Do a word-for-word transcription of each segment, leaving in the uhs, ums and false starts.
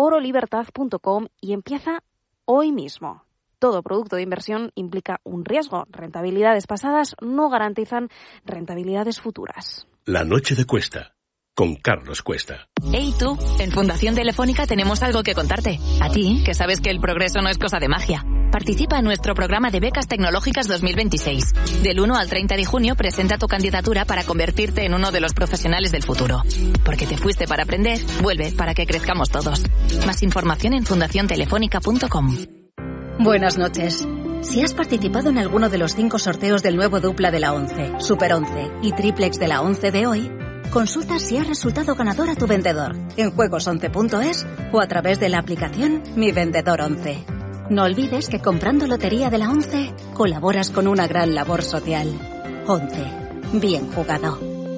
oro libertad punto com y empieza hoy mismo. Todo producto de inversión implica un riesgo. Rentabilidades pasadas no garantizan rentabilidades futuras. La noche de Cuesta, con Carlos Cuesta. Hey tú, en Fundación Telefónica tenemos algo que contarte. A ti, que sabes que el progreso no es cosa de magia. Participa en nuestro programa de becas tecnológicas dos mil veintiséis. Del uno al treinta de junio presenta tu candidatura para convertirte en uno de los profesionales del futuro. Porque te fuiste para aprender, vuelve para que crezcamos todos. Más información en fundación telefónica punto com. Buenas noches. Si has participado en alguno de los cinco sorteos del nuevo dupla de la once, Super once y Triplex de la once de hoy, consulta si has resultado ganador a tu vendedor en juegos once punto es o a través de la aplicación Mi Vendedor once. No olvides que comprando Lotería de la once colaboras con una gran labor social. once. Bien jugado.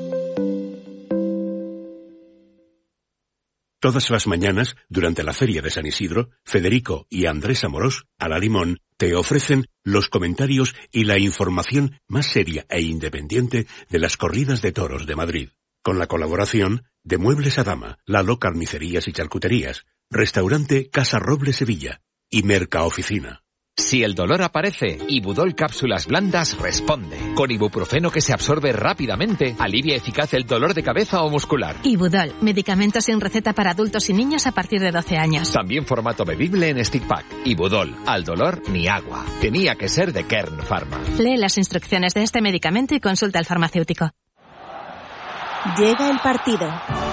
Todas las mañanas, durante la Feria de San Isidro, Federico y Andrés Amorós, a la Limón, te ofrecen los comentarios y la información más seria e independiente de las corridas de toros de Madrid. Con la colaboración de Muebles Adama, Lalo Carnicerías y Charcuterías, Restaurante Casa Roble Sevilla y Mercaoficina. Si el dolor aparece, Ibudol Cápsulas Blandas responde. Con ibuprofeno que se absorbe rápidamente, alivia eficaz el dolor de cabeza o muscular. Ibudol, medicamento sin receta para adultos y niños a partir de doce años. También formato bebible en stick pack. Ibudol, al dolor ni agua. Tenía que ser de Kern Pharma. Lee las instrucciones de este medicamento y consulta al farmacéutico. Llega el partido.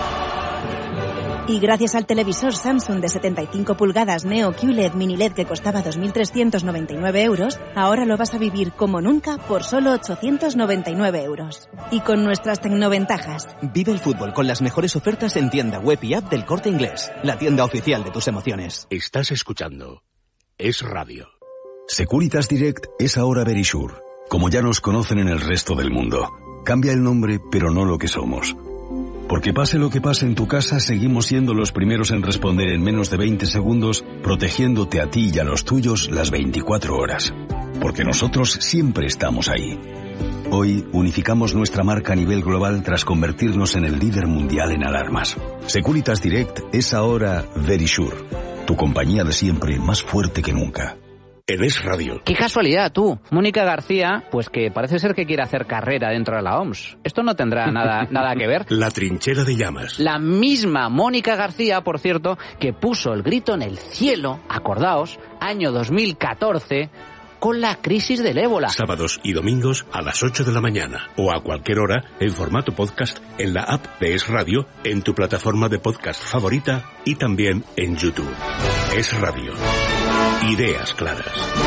Y gracias al televisor Samsung de setenta y cinco pulgadas Neo Q L E D Mini L E D que costaba dos mil trescientos noventa y nueve euros, ahora lo vas a vivir como nunca por solo ochocientos noventa y nueve euros. Y con nuestras tecnoventajas. Vive el fútbol con las mejores ofertas en tienda web y app del Corte Inglés, la tienda oficial de tus emociones. Estás escuchando Es Radio. Securitas Direct es ahora Verisure, como ya nos conocen en el resto del mundo. Cambia el nombre, pero no lo que somos. Porque pase lo que pase en tu casa, seguimos siendo los primeros en responder en menos de veinte segundos, protegiéndote a ti y a los tuyos las veinticuatro horas. Porque nosotros siempre estamos ahí. Hoy unificamos nuestra marca a nivel global tras convertirnos en el líder mundial en alarmas. Securitas Direct es ahora Verisure, tu compañía de siempre más fuerte que nunca. En Es Radio. Qué casualidad, tú. Mónica García, pues que parece ser que quiere hacer carrera dentro de la O M S. Esto no tendrá nada, nada que ver. La trinchera de llamas. La misma Mónica García, por cierto, que puso el grito en el cielo, acordaos, año dos mil catorce, con la crisis del ébola. Sábados y domingos a las ocho de la mañana o a cualquier hora en formato podcast en la app de Es Radio, en tu plataforma de podcast favorita y también en YouTube. Es Radio. Ideas claras.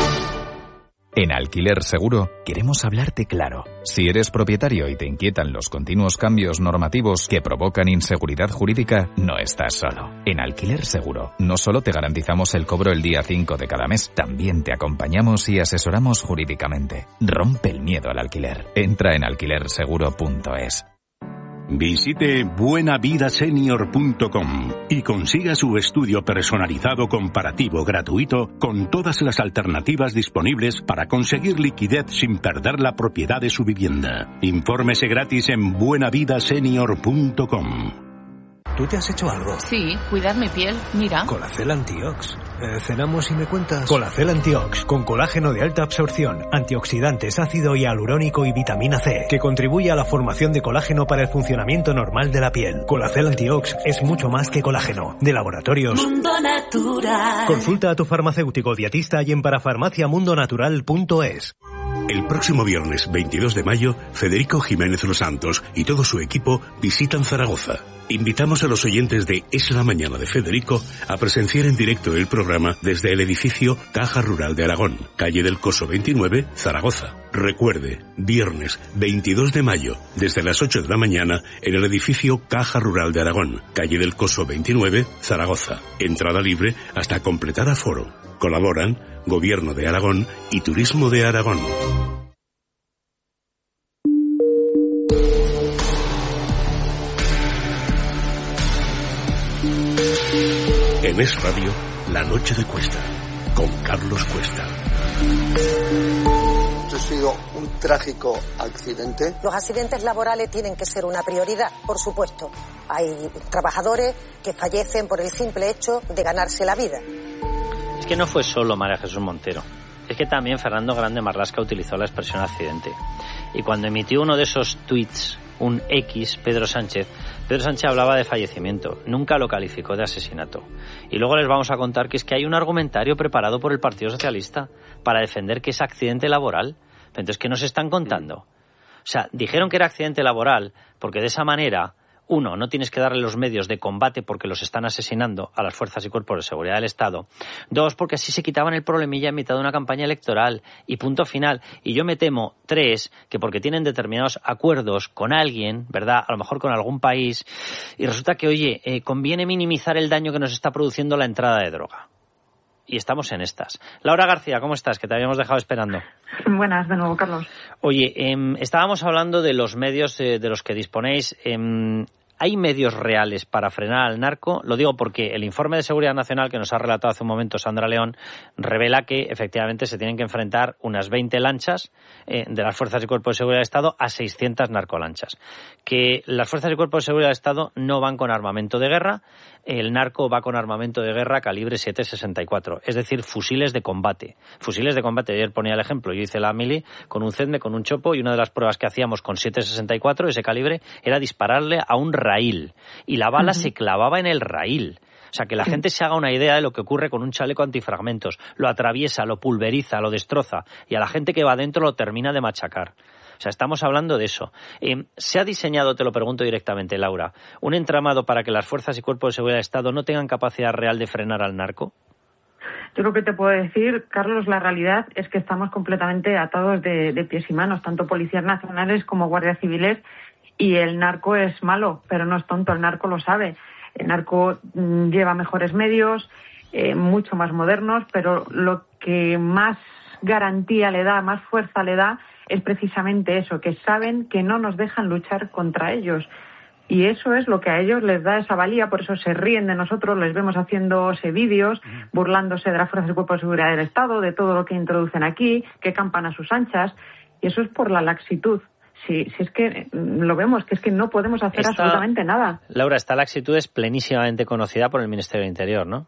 En Alquiler Seguro queremos hablarte claro. Si eres propietario y te inquietan los continuos cambios normativos que provocan inseguridad jurídica, no estás solo. En Alquiler Seguro no solo te garantizamos el cobro el día cinco de cada mes, también te acompañamos y asesoramos jurídicamente. Rompe el miedo al alquiler. Entra en alquiler seguro punto es. Visite buena vida senior punto com y consiga su estudio personalizado comparativo gratuito con todas las alternativas disponibles para conseguir liquidez sin perder la propiedad de su vivienda. Infórmese gratis en buena vida senior punto com. ¿Tú te has hecho algo? Sí, cuidar mi piel, mira. Colacel Antiox. Eh, cenamos y me cuentas. Colacel Antiox, con colágeno de alta absorción, antioxidantes, ácido hialurónico y vitamina C, que contribuye a la formación de colágeno para el funcionamiento normal de la piel. Colacel Antiox es mucho más que colágeno. De Laboratorios Mundo Natural. Consulta a tu farmacéutico dietista y en parafarmacia mundo natural punto es. El próximo viernes veintidós de mayo, Federico Jiménez Los Santos y todo su equipo visitan Zaragoza. Invitamos a los oyentes de Es la Mañana de Federico a presenciar en directo el programa desde el edificio Caja Rural de Aragón, calle del Coso veintinueve, Zaragoza. Recuerde, viernes veintidós de mayo, desde las ocho de la mañana, en el edificio Caja Rural de Aragón, calle del Coso veintinueve, Zaragoza. Entrada libre hasta completar aforo. Colaboran Gobierno de Aragón y Turismo de Aragón. En Es Radio, La Noche de Cuesta, con Carlos Cuesta. esto ha sido un trágico accidente. Los accidentes laborales tienen que ser una prioridad, por supuesto. Hay trabajadores que fallecen por el simple hecho de ganarse la vida. Es que no fue solo María Jesús Montero. Es que también Fernando Grande Marlaska utilizó la expresión accidente. Y cuando emitió uno de esos tweets, un X, Pedro Sánchez, Pedro Sánchez hablaba de fallecimiento, nunca lo calificó de asesinato. Y luego les vamos a contar que es que hay un argumentario preparado por el Partido Socialista para defender que es accidente laboral. Entonces, ¿qué nos están contando? O sea, dijeron que era accidente laboral porque de esa manera, uno, no tienes que darle los medios de combate porque los están asesinando a las fuerzas y cuerpos de seguridad del Estado. Dos, porque así se quitaban el problemilla en mitad de una campaña electoral. Y punto final. Y yo me temo, tres, que porque tienen determinados acuerdos con alguien, ¿verdad? A lo mejor con algún país. Y resulta que, oye, eh, conviene minimizar el daño que nos está produciendo la entrada de droga. Y estamos en estas. Laura García, ¿cómo estás? Que te habíamos dejado esperando. Buenas, de nuevo, Carlos. Oye, eh, estábamos hablando de los medios eh, de los que disponéis. Eh, ¿Hay medios reales para frenar al narco? Lo digo porque el informe de Seguridad Nacional que nos ha relatado hace un momento Sandra León revela que efectivamente se tienen que enfrentar unas veinte lanchas eh, de las Fuerzas y Cuerpos de Seguridad del Estado a seiscientas narcolanchas. Que las Fuerzas y Cuerpos de Seguridad del Estado no van con armamento de guerra, el narco va con armamento de guerra calibre siete sesenta y cuatro, es decir, fusiles de combate. Fusiles de combate, ayer ponía el ejemplo, yo hice la mili con un Cende, con un chopo, y una de las pruebas que hacíamos con siete sesenta y cuatro, ese calibre, era dispararle a un raíl, y la bala uh-huh. se clavaba en el raíl. O sea, que la gente se haga una idea de lo que ocurre con un chaleco antifragmentos. Lo atraviesa, lo pulveriza, lo destroza, y a la gente que va adentro lo termina de machacar. O sea, estamos hablando de eso. Eh, ¿Se ha diseñado, te lo pregunto directamente, Laura, un entramado para que las fuerzas y cuerpos de seguridad del Estado no tengan capacidad real de frenar al narco? Yo lo que te puedo decir, Carlos, la realidad es que estamos completamente atados de, de pies y manos, tanto policías nacionales como guardias civiles, y el narco es malo, pero no es tonto, el narco lo sabe. El narco mm, lleva mejores medios, eh, mucho más modernos, pero lo que más garantía le da, más fuerza le da, es precisamente eso, que saben que no nos dejan luchar contra ellos. Y eso es lo que a ellos les da esa valía, por eso se ríen de nosotros, les vemos haciéndose vídeos, burlándose de las fuerzas y cuerpos de seguridad del Estado, de todo lo que introducen aquí, que campan a sus anchas, y eso es por la laxitud. Si, si es que lo vemos, que es que no podemos hacer esta, absolutamente nada. Laura, esta laxitud es plenísimamente conocida por el Ministerio del Interior, ¿no?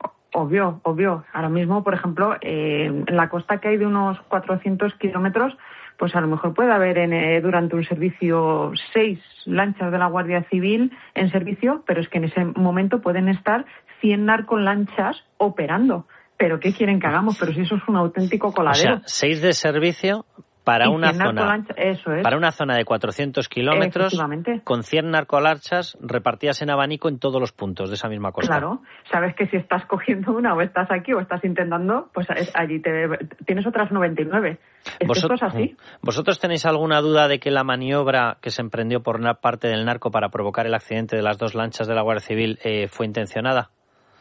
Obvio, obvio. Ahora mismo, por ejemplo, eh, en la costa que hay de unos cuatrocientos kilómetros, pues a lo mejor puede haber en, eh, durante un servicio seis lanchas de la Guardia Civil en servicio, pero es que en ese momento pueden estar cien narcolanchas operando. ¿Pero qué quieren que hagamos? Pero si eso es un auténtico coladero. O sea, seis de servicio para una zona eso es. para una zona de cuatrocientos kilómetros con cien narcolanchas repartidas en abanico en todos los puntos de esa misma costa. Claro, sabes que si estás cogiendo una o estás aquí o estás intentando, pues allí te, tienes otras noventa y nueve. ¿Es que esto es así? ¿Vosotros tenéis alguna duda de que la maniobra que se emprendió por una parte del narco para provocar el accidente de las dos lanchas de la Guardia Civil eh, fue intencionada?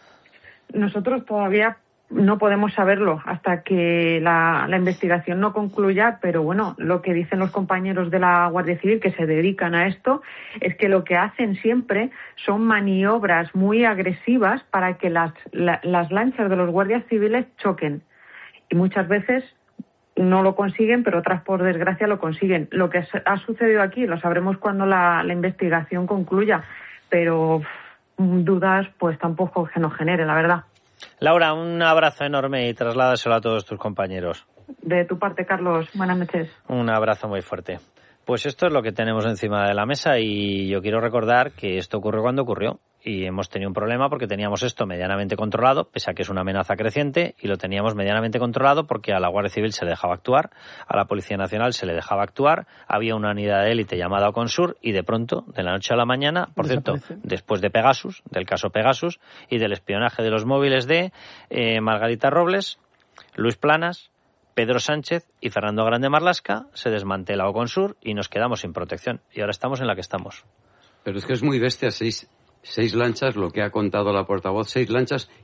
Nosotros todavía no podemos saberlo hasta que la, la investigación no concluya, pero bueno, lo que dicen los compañeros de la Guardia Civil que se dedican a esto es que lo que hacen siempre son maniobras muy agresivas para que las, la, las lanchas de los guardias civiles choquen. Y muchas veces no lo consiguen, pero otras por desgracia lo consiguen. Lo que ha sucedido aquí lo sabremos cuando la, la investigación concluya, pero dudas pues tampoco que nos genere, la verdad. Laura, un abrazo enorme y trasládaselo a todos tus compañeros. De tu parte, Carlos, buenas noches. Un abrazo muy fuerte. Pues esto es lo que tenemos encima de la mesa y yo quiero recordar que esto ocurrió cuando ocurrió y hemos tenido un problema porque teníamos esto medianamente controlado, pese a que es una amenaza creciente, y lo teníamos medianamente controlado porque a la Guardia Civil se le dejaba actuar, a la Policía Nacional se le dejaba actuar, había una unidad de élite llamada Oconsur y de pronto, de la noche a la mañana, por cierto, después de Pegasus, del caso Pegasus y del espionaje de los móviles de eh, Margarita Robles, Luis Planas, Pedro Sánchez y Fernando Grande Marlaska, se desmantela Oconsur y nos quedamos sin protección. Y ahora estamos en la que estamos. Pero es que es muy bestia, seis, seis lanchas, lo que ha contado la portavoz, seis lanchas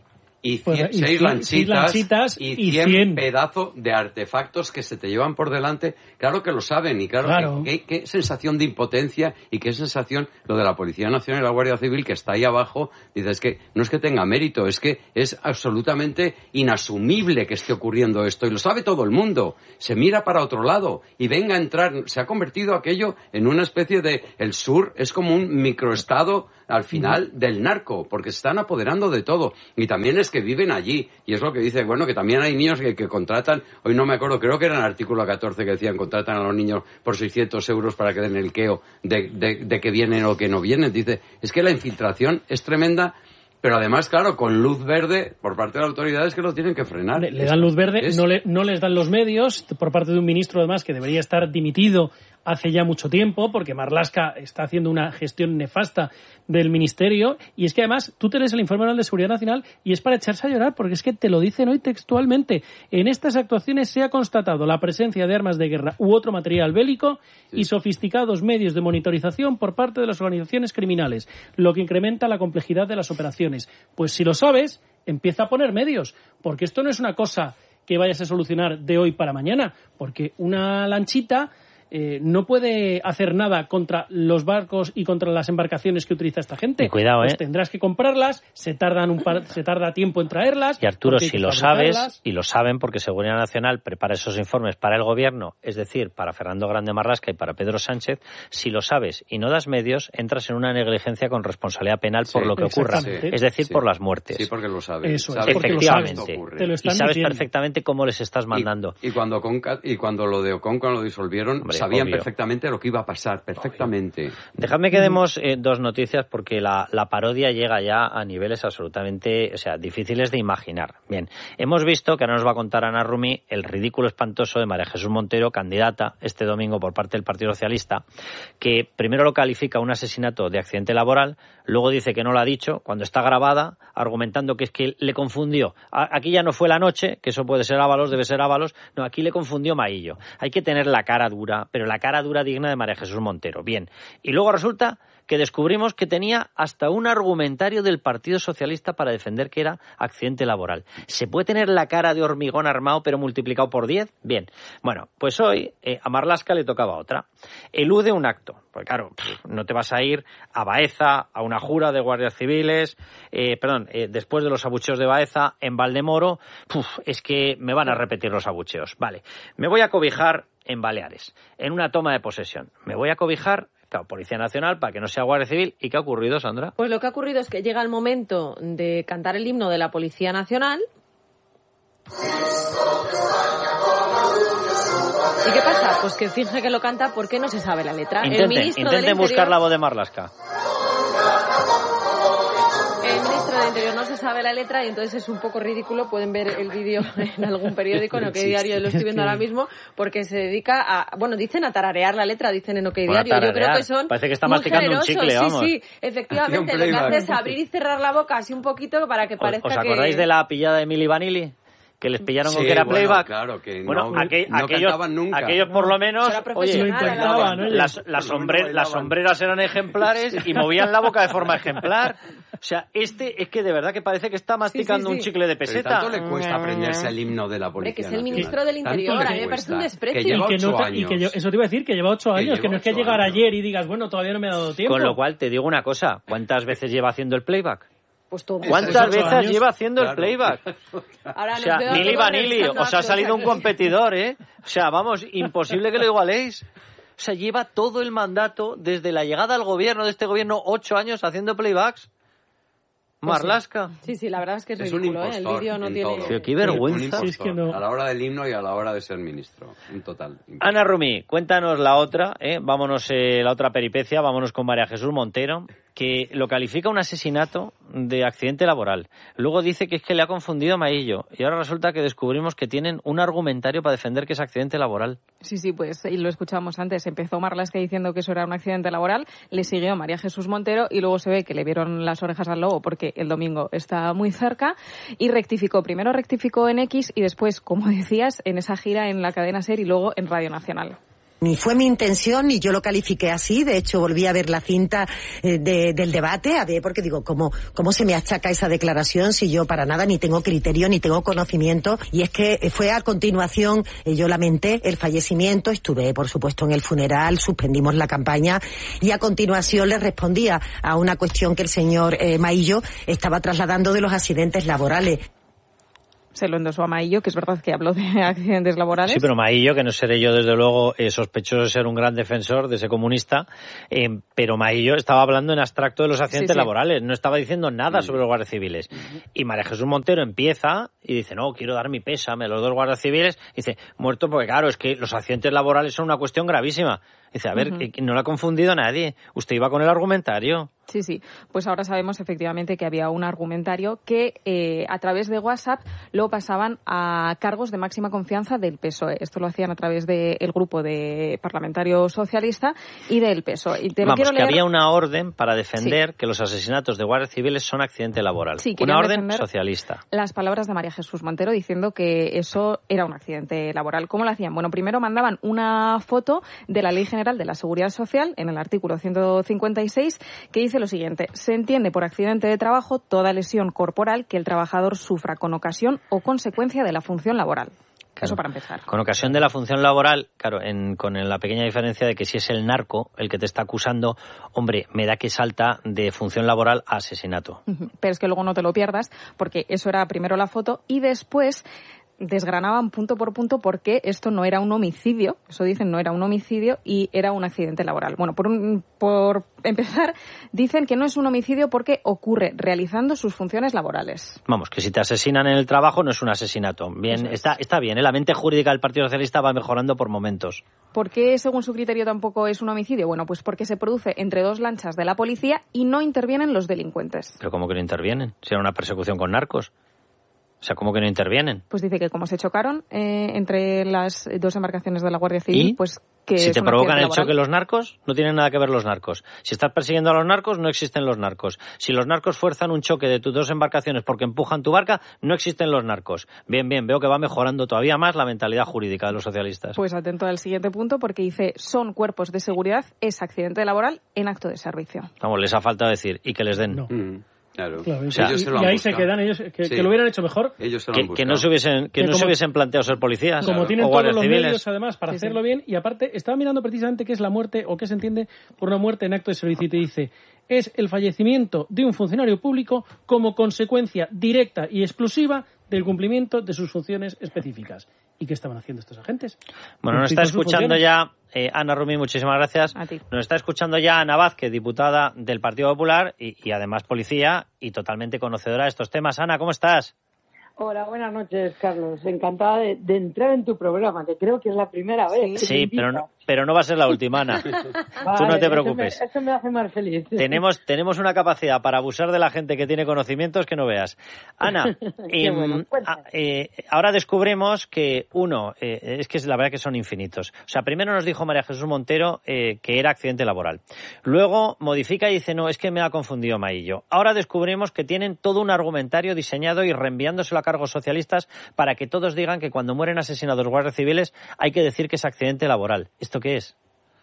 y, pues, cien, y seis, cien, lanchitas, seis lanchitas y cien, cien pedazos de artefactos que se te llevan por delante. Claro que lo saben y claro, claro. Qué, qué sensación de impotencia y qué sensación lo de la Policía Nacional y la Guardia Civil que está ahí abajo. Dice, es que no es que tenga mérito, es que es absolutamente inasumible que esté ocurriendo esto y lo sabe todo el mundo. Se mira para otro lado y venga a entrar. Se ha convertido aquello en una especie de... El sur es como un microestado al final del narco, porque se están apoderando de todo. Y también es que viven allí. Y es lo que dice, bueno, que también hay niños que, que contratan, hoy no me acuerdo, creo que era en el artículo catorce que decían, contratan a los niños por seiscientos euros para que den el queo de, de, de que vienen o que no vienen. Dice, es que la infiltración es tremenda. Pero además, claro, con luz verde por parte de las autoridades que lo tienen que frenar. Le, le dan luz verde, es... no, le, no les dan los medios, por parte de un ministro además que debería estar dimitido hace ya mucho tiempo, porque Marlaska está haciendo una gestión nefasta del ministerio, y es que además tú te lees el Informe Anual de Seguridad Nacional y es para echarse a llorar, porque es que te lo dicen hoy textualmente. En estas actuaciones se ha constatado la presencia de armas de guerra u otro material bélico sí. y sofisticados medios de monitorización por parte de las organizaciones criminales, lo que incrementa la complejidad de las operaciones. Pues si lo sabes, empieza a poner medios, porque esto no es una cosa que vayas a solucionar de hoy para mañana, porque una lanchita Eh, no puede hacer nada contra los barcos y contra las embarcaciones que utiliza esta gente. Y cuidado, pues eh. tendrás que comprarlas, se tardan un par, se tarda tiempo en traerlas. Y Arturo, si lo sabes, y lo saben porque Seguridad Nacional prepara esos informes para el gobierno, es decir, para Fernando Grande Marlaska y para Pedro Sánchez, si lo sabes y no das medios, entras en una negligencia con responsabilidad penal por sí, lo que ocurra, sí, es decir, sí. por las muertes. Sí, porque lo sabes. Eso sabes. es, efectivamente. Lo sabes. Te lo están y sabes diciendo. perfectamente cómo les estás mandando. Y, y cuando Conca, y cuando lo de Ocon, cuando lo disolvieron, Hombre, sabían obvio. perfectamente lo que iba a pasar, perfectamente. Dejadme que demos eh, dos noticias porque la, la parodia llega ya a niveles absolutamente, o sea, difíciles de imaginar. Bien, hemos visto, que ahora nos va a contar Ana Rumi, el ridículo espantoso de María Jesús Montero, candidata este domingo por parte del Partido Socialista, que primero lo califica un asesinato de accidente laboral, luego dice que no lo ha dicho, cuando está grabada, argumentando que es que le confundió. A, aquí ya no fue la noche, que eso puede ser Ábalos, debe ser Ábalos, no, aquí le confundió Maillo. Hay que tener la cara dura, pero la cara dura digna de María Jesús Montero. Bien. Y luego resulta que descubrimos que tenía hasta un argumentario del Partido Socialista para defender que era accidente laboral. ¿Se puede tener la cara de hormigón armado pero multiplicado por diez? Bien. Bueno, pues hoy eh, a Marlaska le tocaba otra. Elude un acto. Pues claro, no te vas a ir a Baeza, a una jura de guardias civiles, eh, perdón, eh, después de los abucheos de Baeza, en Valdemoro, puf, es que me van a repetir los abucheos. Vale, me voy a cobijar en Baleares, en una toma de posesión. Me voy a cobijar, claro, Policía Nacional, para que no sea Guardia Civil. ¿Y qué ha ocurrido, Sandra? Pues lo que ha ocurrido es que llega el momento de cantar el himno de la Policía Nacional. ¿Y qué pasa? Pues que finge que lo canta porque no se sabe la letra. Intenten, el ministro intenten del buscar Interior, la voz de Marlaska. El ministro del Interior no se sabe la letra y entonces es un poco ridículo. Pueden ver el vídeo en algún periódico, en OK Diario, lo estoy viendo ahora mismo, porque se dedica a, bueno, dicen a tararear la letra, dicen en OK Diario. Yo creo que son Parece que está muy masticando un generosos. chicle, vamos. Sí, sí, efectivamente. Lo que hace es abrir y cerrar la boca así un poquito para que parezca que... ¿Os acordáis que... de la pillada de Mili Vanilli? Que les pillaron sí, con que era bueno, playback. Claro, que bueno, no, aquel, no aquellos, cantaban nunca. Aquellos por lo menos, oye, no intentaban, ¿no? las, las, sombre, las sombreras eran ejemplares y movían la boca de forma ejemplar. O sea, este es que de verdad que parece que está masticando sí, sí, sí. un chicle de peseta. Pero tanto le cuesta aprenderse el himno de la Policía Hombre, que es el Nacional. ministro del Interior, a mí me parece un desprecio. Y que no, y que yo, eso te iba a decir, que lleva ocho años, que, que no es que llegar años. ayer y digas, bueno, todavía no me ha dado tiempo. Con lo cual, te digo una cosa, ¿cuántas veces lleva haciendo el playback? Pues todo. ¿Cuántas veces años? lleva haciendo claro. el playback? Ahora o sea, Mili Vanilli, os ha salido un competidor, ¿eh? O sea, vamos, imposible que lo igualéis. O sea, lleva todo el mandato, desde la llegada al gobierno de este gobierno, ocho años haciendo playbacks. Marlaska. Sí, sí, la verdad es que es, es ridículo, un ¿eh? El vídeo no tiene... Tío, qué vergüenza. Sí, es que no. A la hora del himno y a la hora de ser ministro. Un total. Imposible. Ana Rumi, cuéntanos la otra, ¿eh? Vámonos, eh, la otra peripecia, vámonos con María Jesús Montero, que lo califica un asesinato de accidente laboral. Luego dice que es que le ha confundido Maillo. Y ahora resulta que descubrimos que tienen un argumentario para defender que es accidente laboral. Sí, sí, pues y lo escuchábamos antes. Empezó Marlaska diciendo que eso era un accidente laboral, le siguió María Jesús Montero y luego se ve que le vieron las orejas al lobo porque el domingo está muy cerca y rectificó. Primero rectificó en X y después, como decías, en esa gira en la cadena SER y luego en Radio Nacional. Ni fue mi intención, ni yo lo califiqué así. De hecho, volví a ver la cinta eh, de, del debate, a ver, porque digo, ¿cómo, ¿cómo se me achaca esa declaración si yo para nada ni tengo criterio, ni tengo conocimiento? Y es que fue a continuación, eh, yo lamenté el fallecimiento, estuve, por supuesto, en el funeral, suspendimos la campaña, y a continuación le respondía a una cuestión que el señor eh, Maillo estaba trasladando de los accidentes laborales. Se lo endosó a Maillo, que es verdad que habló de accidentes laborales. Sí, pero Maillo, que no seré yo desde luego eh, sospechoso de ser un gran defensor de ese comunista, eh, pero Maillo estaba hablando en abstracto de los accidentes sí, sí. laborales, no estaba diciendo nada sobre los guardias civiles. Uh-huh. Y María Jesús Montero empieza y dice, no, quiero dar mi pésame a los dos guardias civiles. Dice, muerto porque claro, es que los accidentes laborales son una cuestión gravísima. Dice, a ver, uh-huh. que no lo ha confundido nadie. Usted iba con el argumentario. Sí, sí. Pues ahora sabemos efectivamente que había un argumentario que eh, a través de WhatsApp lo pasaban a cargos de máxima confianza del P S O E. Esto lo hacían a través del grupo de parlamentario socialista y del P S O E. Y te lo Vamos, quiero que leer... había una orden para defender sí. que los asesinatos de guardias civiles son accidente laboral. Sí, una orden socialista. Las palabras de María Jesús Montero diciendo que eso era un accidente laboral. ¿Cómo lo hacían? Bueno, primero mandaban una foto de la Ley General de la Seguridad Social en el artículo ciento cincuenta y seis que dice lo siguiente: se entiende por accidente de trabajo toda lesión corporal que el trabajador sufra con ocasión o consecuencia de la función laboral. Claro. Eso para empezar. Con ocasión de la función laboral, claro, en, con la pequeña diferencia de que si es el narco el que te está acusando, hombre, me da que salta de función laboral a asesinato. Uh-huh. Pero es que luego no te lo pierdas, porque eso era primero la foto y después desgranaban punto por punto por qué esto no era un homicidio, eso dicen, no era un homicidio y era un accidente laboral. Bueno, por, un, por empezar, dicen que no es un homicidio porque ocurre realizando sus funciones laborales. Vamos, que si te asesinan en el trabajo no es un asesinato. Bien, está, está bien, ¿eh? La mente jurídica del Partido Socialista va mejorando por momentos. ¿Por qué, según su criterio, tampoco es un homicidio? Bueno, pues porque se produce entre dos lanchas de la policía y no intervienen los delincuentes. ¿Pero cómo que no intervienen? Si era una persecución con narcos. O sea, ¿cómo que no intervienen? Pues dice que como se chocaron eh, entre las dos embarcaciones de la Guardia Civil, ¿Y? pues que si es te un provocan el laboral. choque los narcos, no tienen nada que ver los narcos. Si estás persiguiendo a los narcos, no existen los narcos. Si los narcos fuerzan un choque de tus dos embarcaciones porque empujan tu barca, no existen los narcos. Bien, bien, veo que va mejorando todavía más la mentalidad jurídica de los socialistas. Pues atento al siguiente punto, porque dice, son cuerpos de seguridad, es accidente laboral en acto de servicio. Vamos, les ha faltado decir, y que les den. No. Mm. Claro. Claro, o sea, y, se y ahí se quedan ellos, que, sí. que lo hubieran hecho mejor. Ellos se lo que, que no se hubiesen, que, que no como, se hubiesen planteado ser policías como claro. tienen o todos guardias los civiles. medios además para sí, hacerlo sí. bien, y aparte estaba mirando precisamente qué es la muerte o qué se entiende por una muerte en acto de servicio y te dice, es el fallecimiento de un funcionario público como consecuencia directa y exclusiva del cumplimiento de sus funciones específicas. ¿Y qué estaban haciendo estos agentes? Bueno, nos está escuchando ya eh, Ana Rumí, muchísimas gracias. A ti. Nos está escuchando ya Ana Vázquez, diputada del Partido Popular y, y además policía y totalmente conocedora de estos temas. Ana, ¿cómo estás? Hola, buenas noches, Carlos. Encantada de, de entrar en tu programa, que creo que es la primera vez. Sí, que sí pero, no, pero no va a ser la última, Ana. Vale, tú no te preocupes. Eso me, eso me hace más feliz. Tenemos, tenemos una capacidad para abusar de la gente que tiene conocimientos que no veas. Ana, eh, bueno, eh, ahora descubrimos que, uno, eh, es que es la verdad que son infinitos. O sea, primero nos dijo María Jesús Montero eh, que era accidente laboral. Luego modifica y dice, no, es que me ha confundido Maillo. Ahora descubrimos que tienen todo un argumentario diseñado y reenviándoselo a cargos socialistas para que todos digan que cuando mueren asesinados guardias civiles hay que decir que es accidente laboral. ¿Esto qué es?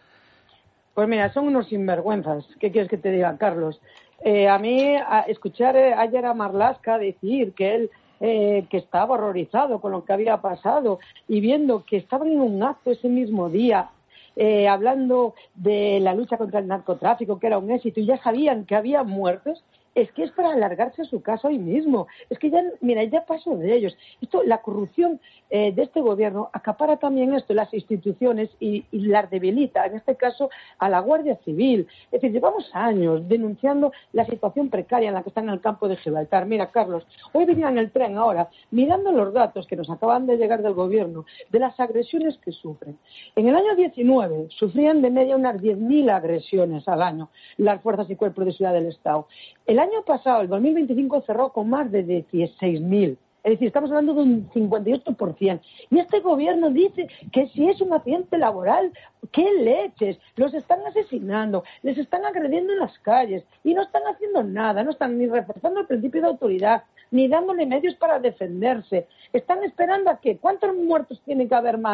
Pues mira, son unos sinvergüenzas. ¿Qué quieres que te diga, Carlos? Eh, a mí, a escuchar eh, ayer a Marlaska decir que él eh, que estaba horrorizado con lo que había pasado y viendo que estaban en un acto ese mismo día eh, hablando de la lucha contra el narcotráfico, que era un éxito, y ya sabían que había muertos, es que es para alargarse a su casa hoy mismo. Es que ya, mira, ya pasó de ellos. Esto, la corrupción eh, de este gobierno acapara también esto, las instituciones, y, y las debilita, en este caso, a la Guardia Civil. Es decir, llevamos años denunciando la situación precaria en la que está en el campo de Gibraltar. Mira, Carlos, hoy venía en el tren ahora, mirando los datos que nos acaban de llegar del gobierno, de las agresiones que sufren. En el año diecinueve sufrían de media unas diez mil agresiones al año las fuerzas y cuerpos de seguridad del Estado. El año pasado, el dos mil veinticinco, cerró con más de dieciséis mil. Es decir, estamos hablando de un cincuenta y ocho por ciento. Y este gobierno dice que si es un accidente laboral, ¡qué leches! Los están asesinando, les están agrediendo en las calles y no están haciendo nada, no están ni reforzando el principio de autoridad, ni dándole medios para defenderse. Están esperando a que, ¿cuántos muertos tiene que haber más?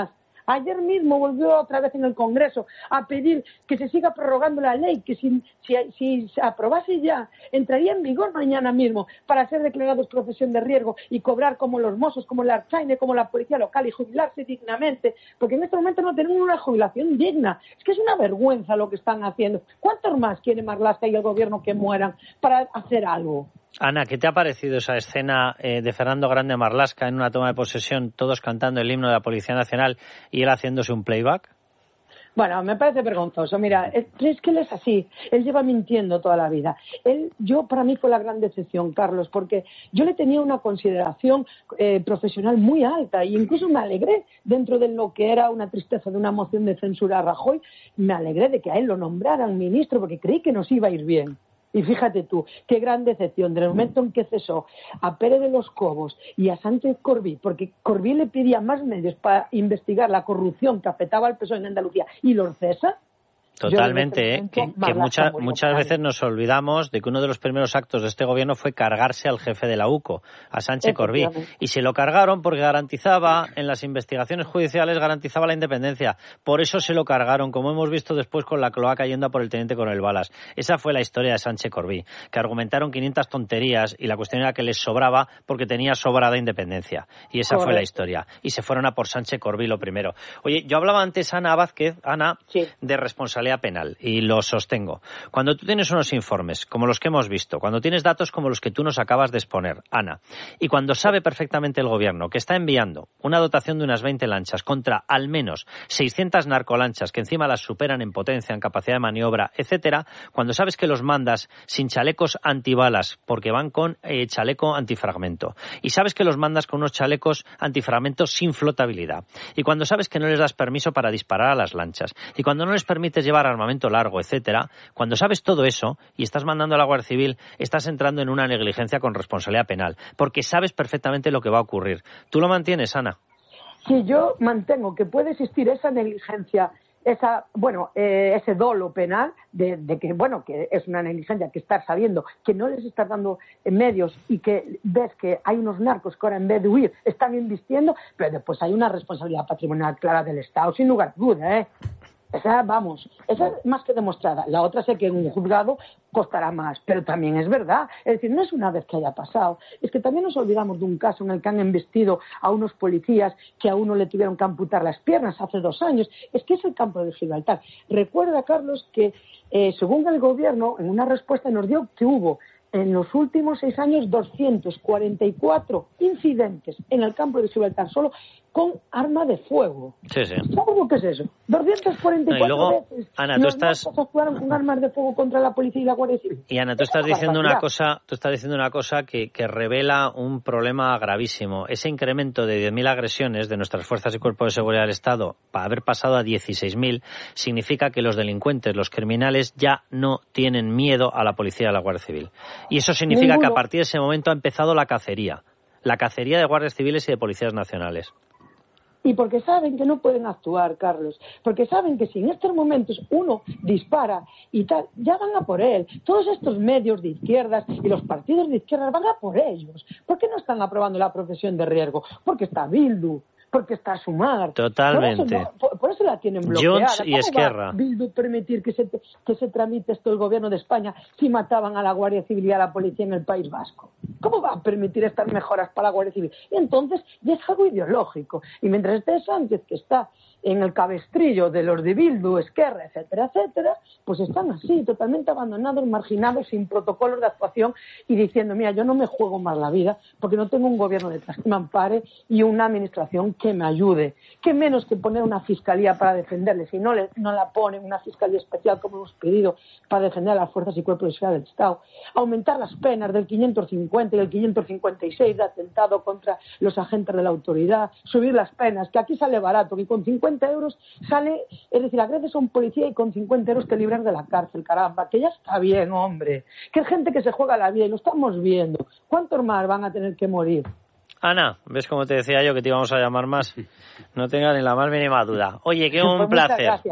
Ayer mismo volvió otra vez en el Congreso a pedir que se siga prorrogando la ley, que si, si, si se aprobase ya, entraría en vigor mañana mismo para ser declarados profesión de riesgo y cobrar como los mozos, como la Archaine, como la policía local y jubilarse dignamente, porque en este momento no tenemos una jubilación digna. Es que es una vergüenza lo que están haciendo. ¿Cuántos más quiere Marlaska y el gobierno que mueran para hacer algo? Ana, ¿qué te ha parecido esa escena eh, de Fernando Grande Marlaska en una toma de posesión, todos cantando el himno de la Policía Nacional y él haciéndose un playback? Bueno, me parece vergonzoso. Mira, es, es que él es así. Él lleva mintiendo toda la vida. Él, yo, para mí fue la gran decepción, Carlos, porque yo le tenía una consideración eh, profesional muy alta e incluso me alegré dentro de lo que era una tristeza de una moción de censura a Rajoy. Me alegré de que a él lo nombraran ministro porque creí que nos iba a ir bien. Y fíjate tú, qué gran decepción, del momento en que cesó a Pérez de los Cobos y a Sánchez Corbí, porque Corbí le pedía más medios para investigar la corrupción que afectaba al P S O E en Andalucía, y los cesa. Totalmente, ¿eh? que, que mucha, muchas veces nos olvidamos de que uno de los primeros actos de este gobierno fue cargarse al jefe de la U C O, a Sánchez Corbí, y se lo cargaron porque garantizaba, en las investigaciones judiciales, garantizaba la independencia. Por eso se lo cargaron, como hemos visto después con la cloaca yendo a por el teniente coronel Balas. Esa fue la historia de Sánchez Corbí, que argumentaron quinientas tonterías y la cuestión era que les sobraba porque tenía sobrada independencia. Y esa Correcto. Fue la historia. Y se fueron a por Sánchez Corbí lo primero. Oye, yo hablaba antes, Ana Vázquez, Ana, sí. de responsabilidad penal, y lo sostengo. Cuando tú tienes unos informes como los que hemos visto, cuando tienes datos como los que tú nos acabas de exponer, Ana, y cuando sabe perfectamente el gobierno que está enviando una dotación de unas veinte lanchas contra al menos seiscientas narcolanchas que encima las superan en potencia, en capacidad de maniobra, etcétera, cuando sabes que los mandas sin chalecos antibalas porque van con eh, chaleco antifragmento, y sabes que los mandas con unos chalecos antifragmento sin flotabilidad, y cuando sabes que no les das permiso para disparar a las lanchas, y cuando no les permites llevar armamento largo, etcétera, cuando sabes todo eso y estás mandando a la Guardia Civil, estás entrando en una negligencia con responsabilidad penal, porque sabes perfectamente lo que va a ocurrir. ¿Tú lo mantienes, Ana? Sí, yo mantengo que puede existir esa negligencia, esa, bueno, eh, ese dolo penal de, de que, bueno, que es una negligencia, que estás sabiendo que no les estás dando medios y que ves que hay unos narcos que ahora en vez de huir están invistiendo, pero después hay una responsabilidad patrimonial clara del Estado, sin lugar a duda, ¿eh? Esa, vamos, esa es más que demostrada. La otra sé que en un juzgado costará más, pero también es verdad. Es decir, no es una vez que haya pasado. Es que también nos olvidamos de un caso en el que han embestido a unos policías que a uno le tuvieron que amputar las piernas hace dos años. Es que es el campo de Gibraltar. Recuerda, Carlos, que eh, según el gobierno, en una respuesta nos dio que hubo en los últimos seis años doscientos cuarenta y cuatro incidentes en el campo de Gibraltar solo con arma de fuego. Sí, sí. ¿Sabes lo que es eso? doscientos cuarenta y cuatro no, y luego, veces Ana, tú estás... actuaron con armas de fuego contra la policía y la Guardia Civil. Y Ana, tú estás diciendo una cosa, tú estás diciendo una cosa que, que revela un problema gravísimo. Ese incremento de diez mil agresiones de nuestras fuerzas y cuerpos de seguridad del Estado para haber pasado a dieciséis mil significa que los delincuentes, los criminales ya no tienen miedo a la policía y a la Guardia Civil. Y eso significa Ninguno. que a partir de ese momento ha empezado la cacería. La cacería de guardias civiles y de policías nacionales. Y porque saben que no pueden actuar, Carlos. Porque saben que si en estos momentos uno dispara y tal, ya van a por él. Todos estos medios de izquierdas y los partidos de izquierdas van a por ellos. ¿Por qué no están aprobando la profesión de riesgo? Porque está Bildu, porque está Sumar. Totalmente. Por eso, no, por, por eso la tienen bloqueada. Junts y Esquerra. ¿Cómo va Bildu permitir que se, que se tramite esto el gobierno de España si mataban a la Guardia Civil y a la policía en el País Vasco? ¿Cómo va a permitir estas mejoras para la Guardia Civil? Y entonces ya es algo ideológico. Y mientras esté Sánchez, que está en el cabestrillo de los de Bildu, Esquerra, etcétera, etcétera, pues están así, totalmente abandonados, marginados, sin protocolos de actuación y diciendo, mira, yo no me juego más la vida porque no tengo un gobierno detrás que me ampare y una administración que me ayude. ¿Qué menos que poner una fiscalía para defenderles? Si no, le, no la ponen, una fiscalía especial como hemos pedido para defender a las fuerzas y cuerpos de seguridad del Estado. Aumentar las penas del quinientos cincuenta y del quinientos cincuenta y seis de atentado contra los agentes de la autoridad. Subir las penas, que aquí sale barato, que con cincuenta euros sale, es decir, agredes a un policía y con cincuenta euros te libras de la cárcel, caramba, que ya está bien, hombre. Que hay gente que se juega la vida y lo estamos viendo. ¿Cuántos más van a tener que morir? Ana, ¿ves cómo te decía yo que te íbamos a llamar más? No tengas ni la más mínima duda. Oye, que un pues placer. Muchas gracias.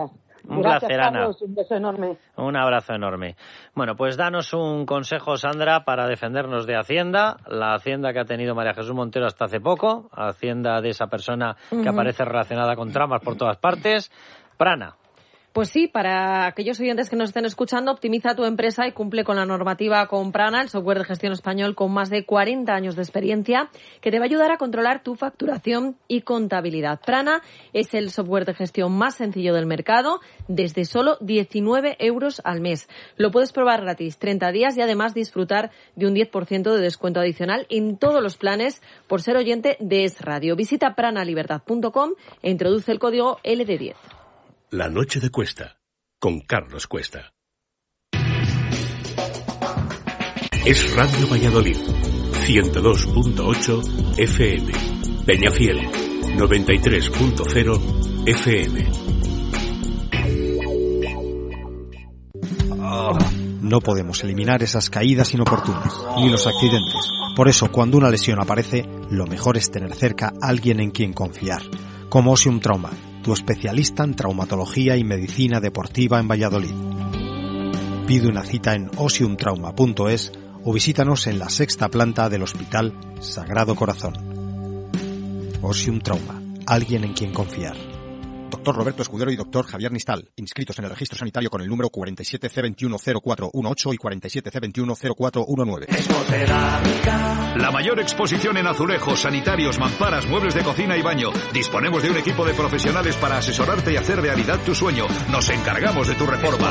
Un Gracias, placer, Ana. Carlos, un beso enorme. Un abrazo enorme. Bueno, pues danos un consejo, Sandra, para defendernos de Hacienda, la Hacienda que ha tenido María Jesús Montero hasta hace poco, Hacienda de esa persona que uh-huh. aparece relacionada con tramas por todas partes. Prana. Pues sí, para aquellos oyentes que nos estén escuchando, optimiza tu empresa y cumple con la normativa con Prana, el software de gestión español con más de cuarenta años de experiencia, que te va a ayudar a controlar tu facturación y contabilidad. Prana es el software de gestión más sencillo del mercado, desde solo diecinueve euros al mes. Lo puedes probar gratis treinta días y además disfrutar de un diez por ciento de descuento adicional en todos los planes por ser oyente de Es Radio. Visita pranalibertad punto com e introduce el código L D diez. La noche de Cuesta, con Carlos Cuesta. Es Radio Valladolid, ciento dos punto ocho F M. Peñafiel, noventa y tres punto cero F M. Oh, no podemos eliminar esas caídas inoportunas, ni los accidentes. Por eso, cuando una lesión aparece, lo mejor es tener cerca a alguien en quien confiar. Como Osium Trauma, tu especialista en traumatología y medicina deportiva en Valladolid. Pide una cita en osium trauma punto es o visítanos en la sexta planta del Hospital Sagrado Corazón. Osium Trauma, alguien en quien confiar. Doctor Roberto Escudero y doctor Javier Nistal, inscritos en el registro sanitario con el número cuarenta y siete C veintiuno cero cuatro dieciocho y cuarenta y siete C veintiuno cero cuatro diecinueve. La mayor exposición en azulejos, sanitarios, mamparas, muebles de cocina y baño. Disponemos de un equipo de profesionales para asesorarte y hacer realidad tu sueño. Nos encargamos de tu reforma.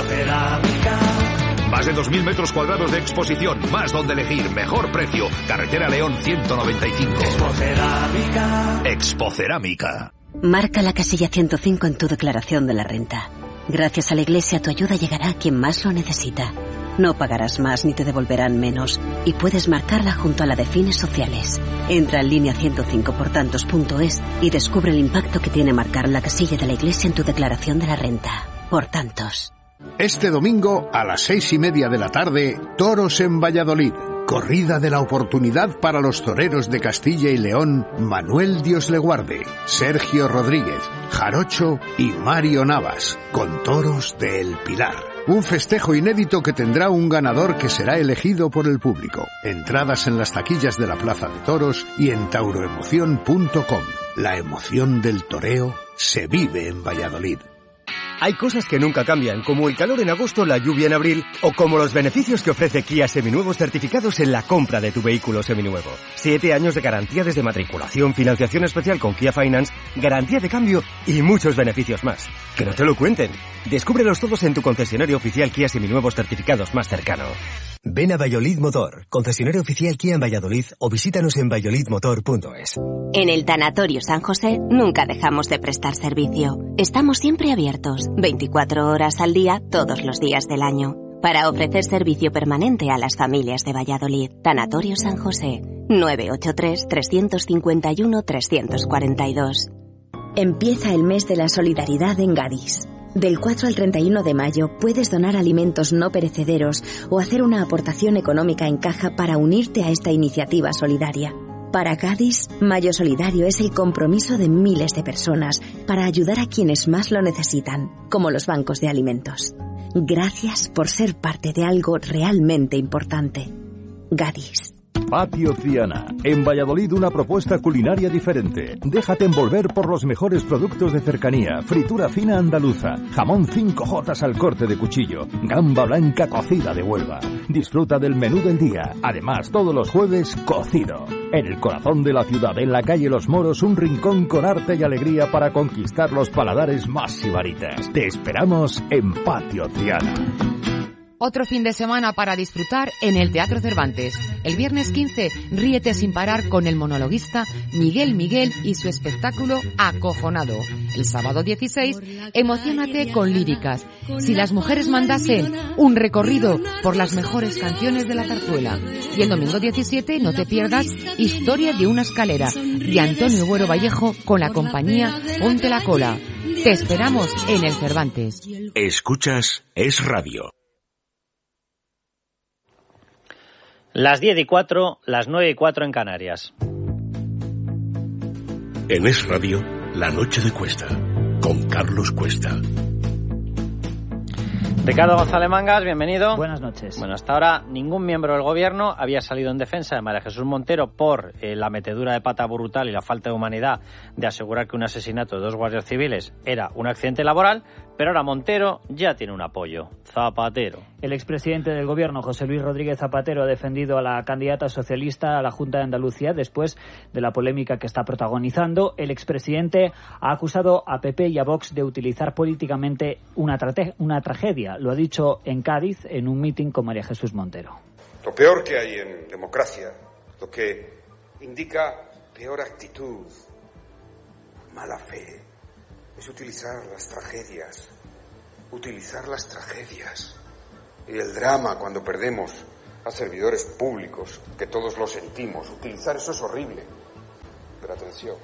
Más de dos mil metros cuadrados de exposición, más donde elegir, mejor precio. Carretera León ciento noventa y cinco. Expocerámica. Expocerámica. Marca la casilla ciento cinco en tu declaración de la renta. Gracias a la Iglesia, tu ayuda llegará a quien más lo necesita. No pagarás más ni te devolverán menos. Y puedes marcarla junto a la de fines sociales. Entra en línea ciento cinco por tantos punto es y descubre el impacto que tiene marcar la casilla de la Iglesia en tu declaración de la renta. Por tantos. Este domingo, a las seis y media de la tarde, Toros en Valladolid. Corrida de la oportunidad para los toreros de Castilla y León, Manuel Dios le guarde, Sergio Rodríguez, Jarocho y Mario Navas, con toros de El Pilar. Un festejo inédito que tendrá un ganador que será elegido por el público. Entradas en las taquillas de la Plaza de Toros y en tauroemoción punto com. La emoción del toreo se vive en Valladolid. Hay cosas que nunca cambian, como el calor en agosto, la lluvia en abril, o como los beneficios que ofrece Kia Seminuevos certificados en la compra de tu vehículo seminuevo. Siete años de garantía desde matriculación, financiación especial con Kia Finance, garantía de cambio y muchos beneficios más. Que no te lo cuenten. Descúbrelos todos en tu concesionario oficial Kia Seminuevos certificados más cercano. Ven a Valladolid Motor, concesionario oficial Kia en Valladolid, o visítanos en valladolid motor punto es. En el Tanatorio San José nunca dejamos de prestar servicio. Estamos siempre abiertos, veinticuatro horas al día, todos los días del año, para ofrecer servicio permanente a las familias de Valladolid. Tanatorio San José, nueve ocho tres, tres cinco uno, tres cuatro dos. Empieza el mes de la solidaridad en Gadis. Del cuatro al treinta y uno de mayo puedes donar alimentos no perecederos o hacer una aportación económica en caja para unirte a esta iniciativa solidaria. Para Cádiz, Mayo Solidario es el compromiso de miles de personas para ayudar a quienes más lo necesitan, como los bancos de alimentos. Gracias por ser parte de algo realmente importante. Gadis. Patio Ciana. En Valladolid una propuesta culinaria diferente. Déjate envolver por los mejores productos de cercanía. Fritura fina andaluza. Jamón cinco jotas al corte de cuchillo. Gamba blanca cocida de Huelva. Disfruta del menú del día. Además, todos los jueves, cocido. En el corazón de la ciudad, en la calle Los Moros, un rincón con arte y alegría para conquistar los paladares más sibaritas. Te esperamos en Patio Ciana. Otro fin de semana para disfrutar en el Teatro Cervantes. El viernes quince, ríete sin parar con el monologuista Miguel Miguel y su espectáculo Acojonado. El sábado dieciséis, emociónate con líricas. Si las mujeres mandasen, un recorrido por las mejores canciones de la zarzuela. Y el domingo diecisiete, no te pierdas Historia de una escalera, de Antonio Buero Vallejo, con la compañía Ponte la Cola. Te esperamos en el Cervantes. Escuchas Es Radio. Las diez y cuatro, las nueve y cuatro en Canarias. En Es Radio, La Noche de Cuesta, con Carlos Cuesta. Ricardo González Mangas, bienvenido. Buenas noches. Bueno, hasta ahora ningún miembro del Gobierno había salido en defensa de María Jesús Montero por eh, la metedura de pata brutal y la falta de humanidad de asegurar que un asesinato de dos guardias civiles era un accidente laboral, pero ahora Montero ya tiene un apoyo. Zapatero. El expresidente del Gobierno, José Luis Rodríguez Zapatero, ha defendido a la candidata socialista a la Junta de Andalucía después de la polémica que está protagonizando. El expresidente ha acusado a P P y a Vox de utilizar políticamente una, trate- una tragedia. Lo ha dicho en Cádiz en un mitin con María Jesús Montero. Lo peor que hay en democracia, lo que indica peor actitud, mala fe, es utilizar las tragedias, utilizar las tragedias y el drama cuando perdemos a servidores públicos, que todos lo sentimos. Utilizar eso es horrible. Pero atención,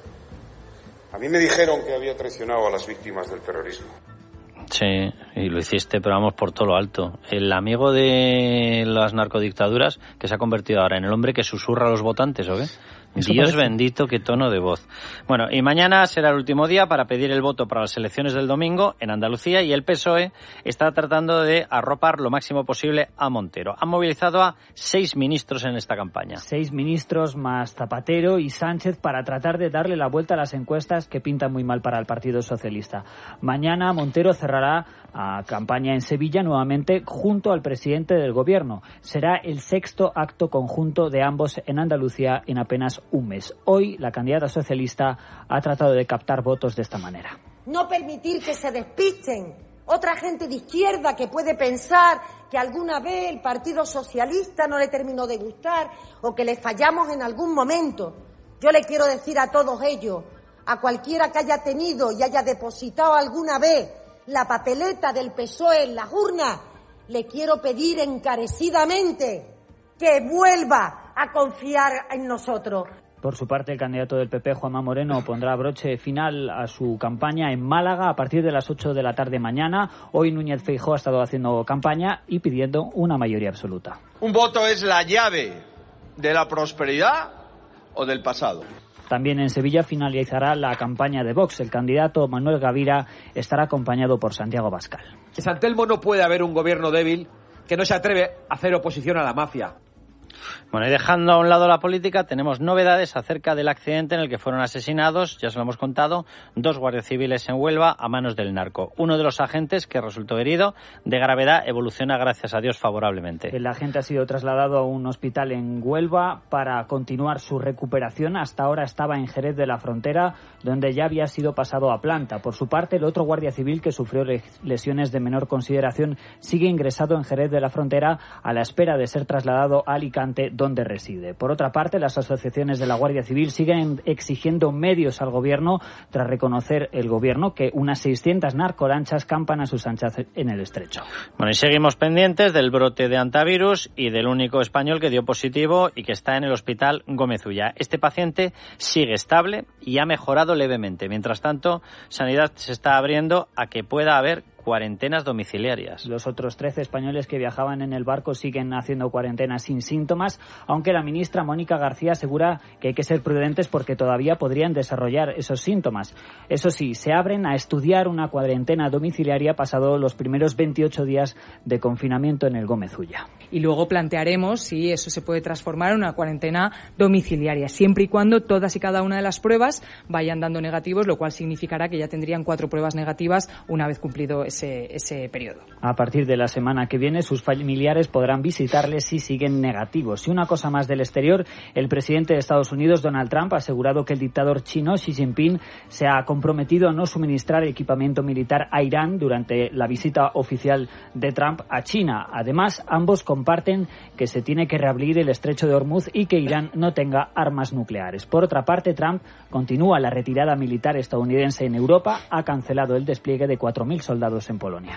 a mí me dijeron que había traicionado a las víctimas del terrorismo. Sí, y lo hiciste, pero vamos por todo lo alto. El amigo de las narcodictaduras que se ha convertido ahora en el hombre que susurra a los votantes, ¿o qué? Eso Dios parece. Bendito, qué tono de voz. Bueno, y mañana será el último día para pedir el voto para las elecciones del domingo en Andalucía y el P S O E está tratando de arropar lo máximo posible a Montero. Han movilizado a seis ministros en esta campaña. Seis ministros más Zapatero y Sánchez para tratar de darle la vuelta a las encuestas que pintan muy mal para el Partido Socialista. Mañana Montero cerrará a campaña en Sevilla nuevamente junto al presidente del Gobierno. Será el sexto acto conjunto de ambos en Andalucía en apenas un mes. Hoy la candidata socialista ha tratado de captar votos de esta manera. No permitir que se despisten otra gente de izquierda que puede pensar que alguna vez el Partido Socialista no le terminó de gustar o que le fallamos en algún momento. Yo le quiero decir a todos ellos, a cualquiera que haya tenido y haya depositado alguna vez la papeleta del P S O E en las urnas, le quiero pedir encarecidamente que vuelva a confiar en nosotros. Por su parte, el candidato del P P, Juanma Moreno, pondrá broche final a su campaña en Málaga a partir de las ocho de la tarde mañana. Hoy Núñez Feijóo ha estado haciendo campaña y pidiendo una mayoría absoluta. Un voto es la llave de la prosperidad o del pasado. También en Sevilla finalizará la campaña de Vox. El candidato Manuel Gavira estará acompañado por Santiago Abascal. En San Telmo no puede haber un gobierno débil que no se atreve a hacer oposición a la mafia. Bueno, y dejando a un lado la política, tenemos novedades acerca del accidente en el que fueron asesinados, ya se lo hemos contado, dos guardias civiles en Huelva a manos del narco. Uno de los agentes que resultó herido de gravedad evoluciona, gracias a Dios, favorablemente. El agente ha sido trasladado a un hospital en Huelva para continuar su recuperación. Hasta ahora estaba en Jerez de la Frontera, donde ya había sido pasado a planta. Por su parte, el otro guardia civil que sufrió lesiones de menor consideración sigue ingresado en Jerez de la Frontera a la espera de ser trasladado a Alicante, donde reside. Por otra parte, las asociaciones de la Guardia Civil siguen exigiendo medios al gobierno tras reconocer el gobierno que unas seiscientas narcolanchas campan a sus anchas en el estrecho. Bueno, y seguimos pendientes del brote de antivirus y del único español que dio positivo y que está en el hospital Gómez Ulla. Este paciente sigue estable y ha mejorado levemente. Mientras tanto, Sanidad se está abriendo a que pueda haber cuarentenas domiciliarias. Los otros trece españoles que viajaban en el barco siguen haciendo cuarentena sin síntomas, aunque la ministra Mónica García asegura que hay que ser prudentes porque todavía podrían desarrollar esos síntomas. Eso sí, se abren a estudiar una cuarentena domiciliaria pasado los primeros veintiocho días de confinamiento en el Gómez Ulla. Y luego plantearemos si eso se puede transformar en una cuarentena domiciliaria, siempre y cuando todas y cada una de las pruebas vayan dando negativos, lo cual significará que ya tendrían cuatro pruebas negativas una vez cumplido ese, ese periodo. A partir de la semana que viene, sus familiares podrán visitarles si siguen negativos. Y una cosa más del exterior, el presidente de Estados Unidos, Donald Trump, ha asegurado que el dictador chino, Xi Jinping, se ha comprometido a no suministrar equipamiento militar a Irán durante la visita oficial de Trump a China. Además, ambos comparten que se tiene que reabrir el estrecho de Hormuz y que Irán no tenga armas nucleares. Por otra parte, Trump continúa la retirada militar estadounidense en Europa, ha cancelado el despliegue de cuatro mil soldados en Polonia.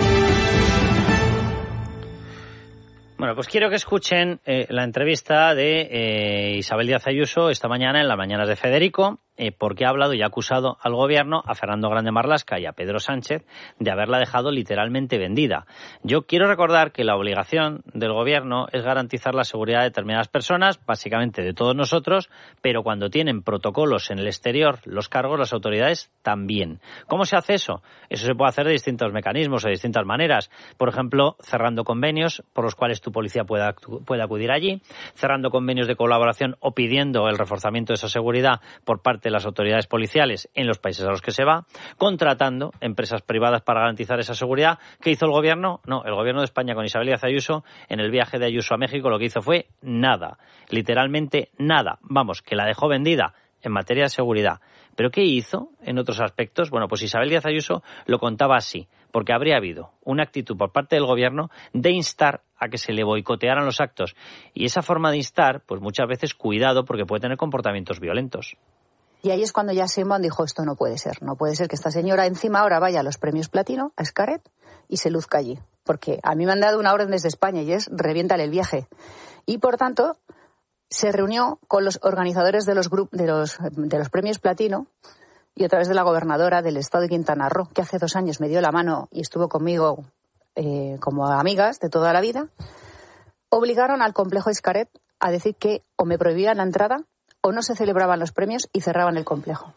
Bueno, pues quiero que escuchen eh, la entrevista de eh, Isabel Díaz Ayuso esta mañana en las mañanas de Federico. eh, porque ha hablado y ha acusado al gobierno, a Fernando Grande Marlaska y a Pedro Sánchez, de haberla dejado literalmente vendida. Yo quiero recordar que la obligación del gobierno es garantizar la seguridad de determinadas personas, básicamente de todos nosotros, pero cuando tienen protocolos en el exterior, los cargos, las autoridades también. ¿Cómo se hace eso? Eso se puede hacer de distintos mecanismos o de distintas maneras. Por ejemplo, cerrando convenios por los cuales tu policía pueda, pueda acudir allí, cerrando convenios de colaboración o pidiendo el reforzamiento de esa seguridad por parte de las autoridades policiales en los países a los que se va, contratando empresas privadas para garantizar esa seguridad. ¿Qué hizo el gobierno? No, el gobierno de España con Isabel Díaz Ayuso, en el viaje de Ayuso a México, lo que hizo fue nada, literalmente nada. Vamos, que la dejó vendida en materia de seguridad. ¿Pero qué hizo en otros aspectos? Bueno, pues Isabel Díaz Ayuso lo contaba así, porque habría habido una actitud por parte del gobierno de instar a que se le boicotearan los actos. Y esa forma de instar, pues muchas veces cuidado, porque puede tener comportamientos violentos. Y ahí es cuando ya Sheinbaum dijo, esto no puede ser. No puede ser que esta señora encima ahora vaya a los premios Platino, a Xcaret, y se luzca allí. Porque a mí me han dado una orden desde España y es reviéntale el viaje. Y por tanto, se reunió con los organizadores de los, grup- de los, de los premios Platino y a través de la gobernadora del estado de Quintana Roo, que hace dos años me dio la mano y estuvo conmigo eh, como amigas de toda la vida, obligaron al complejo Xcaret a decir que o me prohibían la entrada o no se celebraban los premios y cerraban el complejo.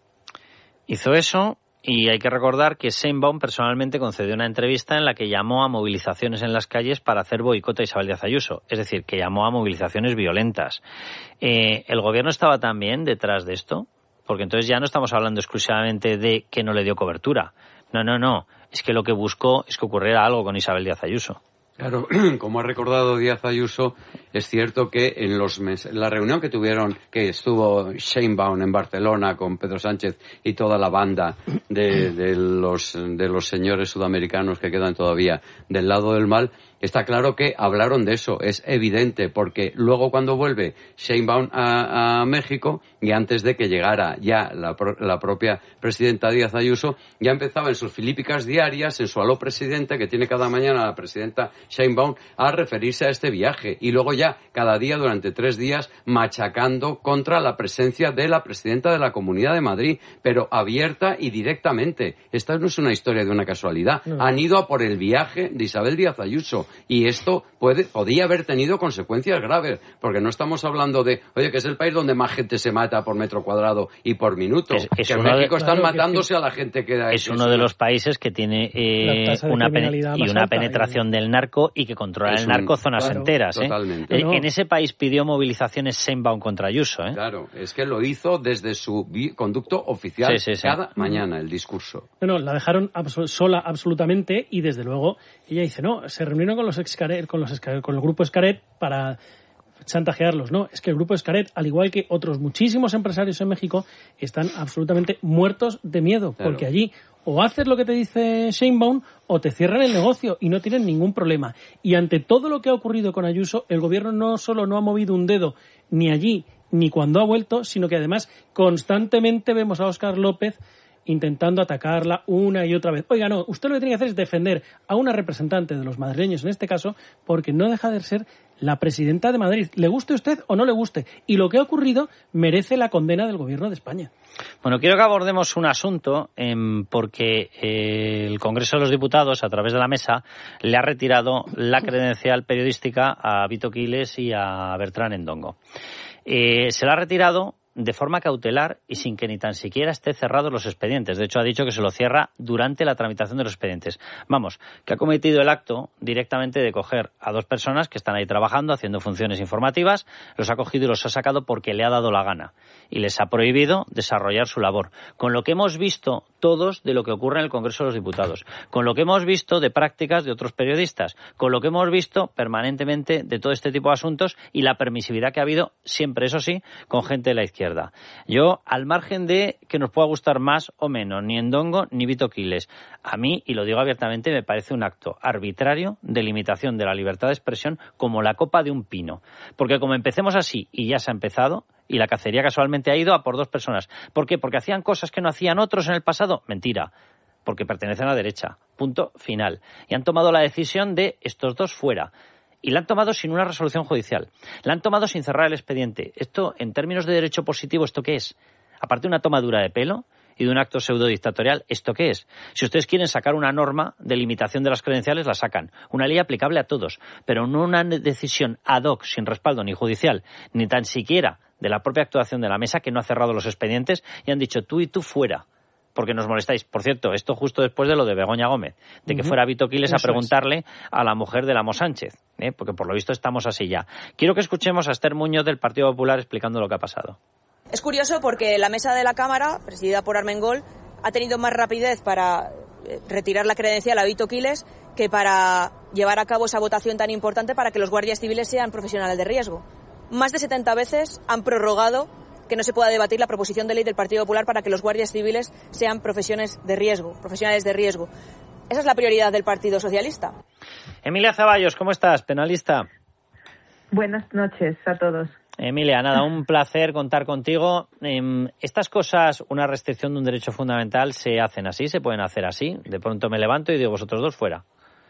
Hizo eso. Y hay que recordar que Sheinbaum personalmente concedió una entrevista en la que llamó a movilizaciones en las calles para hacer boicot a Isabel Díaz Ayuso. Es decir, que llamó a movilizaciones violentas. Eh, ¿El gobierno estaba también detrás de esto? Porque entonces ya no estamos hablando exclusivamente de que no le dio cobertura. No, no, no. Es que lo que buscó es que ocurriera algo con Isabel Díaz Ayuso. Claro, como ha recordado Díaz Ayuso, es cierto que en los meses, la reunión que tuvieron, que estuvo Sheinbaum en Barcelona con Pedro Sánchez y toda la banda de, de los de los señores sudamericanos que quedan todavía del lado del mal, está claro que hablaron de eso, es evidente, porque luego cuando vuelve Sheinbaum a, a México, y antes de que llegara ya la, la propia presidenta Díaz Ayuso, ya empezaba en sus filípicas diarias, en su aló presidente, que tiene cada mañana la presidenta Sheinbaum, a referirse a este viaje, y luego ya cada día durante tres días machacando contra la presencia de la presidenta de la Comunidad de Madrid, pero abierta y directamente. Esta no es una historia de una casualidad. No. Han ido a por el viaje de Isabel Díaz Ayuso. Y esto puede, podía haber tenido consecuencias graves, porque no estamos hablando de, oye, que es el país donde más gente se mata por metro cuadrado y por minuto. Es, es que en México de, están claro, matándose que, a la gente que da. Es uno de los países que tiene eh, una, pen, y una alta, penetración eh. del narco y que controla el narco un, zonas claro, enteras. Totalmente. ¿eh? No. En ese país pidió movilizaciones Sheinbaum contra Ayuso. ¿eh? Claro, es que lo hizo desde su vi- conducto oficial sí, sí, sí. cada mañana el discurso. No, no, la dejaron abso- sola absolutamente y desde luego ella dice, no, se reunieron con los Xcaret, con los Xcaret, con el grupo Xcaret para chantajearlos. No, es que el grupo Xcaret, al igual que otros muchísimos empresarios en México, están absolutamente muertos de miedo, claro. Porque allí o haces lo que te dice Sheinbaum o te cierran el negocio y no tienen ningún problema. Y ante todo lo que ha ocurrido con Ayuso, el gobierno no solo no ha movido un dedo ni allí ni cuando ha vuelto, sino que además constantemente vemos a Óscar López intentando atacarla una y otra vez. Oiga, no, usted lo que tiene que hacer es defender a una representante de los madrileños en este caso, porque no deja de ser la presidenta de Madrid. Le guste a usted o no le guste. Y lo que ha ocurrido merece la condena del gobierno de España. Bueno, quiero que abordemos un asunto eh, porque eh, el Congreso de los Diputados, a través de la mesa, le ha retirado la credencial periodística a Vito Quiles y a Bertrán Endongo. Eh, se la ha retirado de forma cautelar y sin que ni tan siquiera esté cerrados los expedientes. De hecho, ha dicho que se lo cierra durante la tramitación de los expedientes. Vamos, que ha cometido el acto directamente de coger a dos personas que están ahí trabajando, haciendo funciones informativas, los ha cogido y los ha sacado porque le ha dado la gana y les ha prohibido desarrollar su labor. Con lo que hemos visto todos de lo que ocurre en el Congreso de los Diputados, con lo que hemos visto de prácticas de otros periodistas, con lo que hemos visto permanentemente de todo este tipo de asuntos y la permisividad que ha habido, siempre, eso sí, con gente de la izquierda. Yo, al margen de que nos pueda gustar más o menos, ni Endongo ni Vito Quiles, a mí, y lo digo abiertamente, me parece un acto arbitrario de limitación de la libertad de expresión como la copa de un pino. Porque como empecemos así, y ya se ha empezado, y la cacería casualmente ha ido a por dos personas. ¿Por qué? Porque hacían cosas que no hacían otros en el pasado. Mentira. Porque pertenecen a la derecha. Punto final. Y han tomado la decisión de estos dos fuera. Y la han tomado sin una resolución judicial. La han tomado sin cerrar el expediente. Esto, en términos de derecho positivo, ¿esto qué es? Aparte de una tomadura de pelo y de un acto pseudo-dictatorial, ¿esto qué es? Si ustedes quieren sacar una norma de limitación de las credenciales, la sacan. Una ley aplicable a todos, pero no una decisión ad hoc, sin respaldo ni judicial, ni tan siquiera de la propia actuación de la mesa, que no ha cerrado los expedientes y han dicho tú y tú fuera, porque nos molestáis. Por cierto, esto justo después de lo de Begoña Gómez, de que uh-huh. fuera Vito Quiles a preguntarle a la mujer de Amo Sánchez, ¿eh? Porque por lo visto estamos así ya. Quiero que escuchemos a Esther Muñoz del Partido Popular explicando lo que ha pasado. Es curioso porque la mesa de la Cámara, presidida por Armengol, ha tenido más rapidez para retirar la credencial a Vito Quiles que para llevar a cabo esa votación tan importante para que los guardias civiles sean profesionales de riesgo. Más de setenta veces han prorrogado que no se pueda debatir la proposición de ley del Partido Popular para que los guardias civiles sean profesiones de riesgo, profesionales de riesgo. Esa es la prioridad del Partido Socialista. Emilia Zaballos, ¿cómo estás? Penalista. Buenas noches a todos. Emilia, nada, un placer contar contigo. Eh, estas cosas, una restricción de un derecho fundamental, ¿se hacen así? ¿Se pueden hacer así? De pronto me levanto y digo, vosotros dos fuera.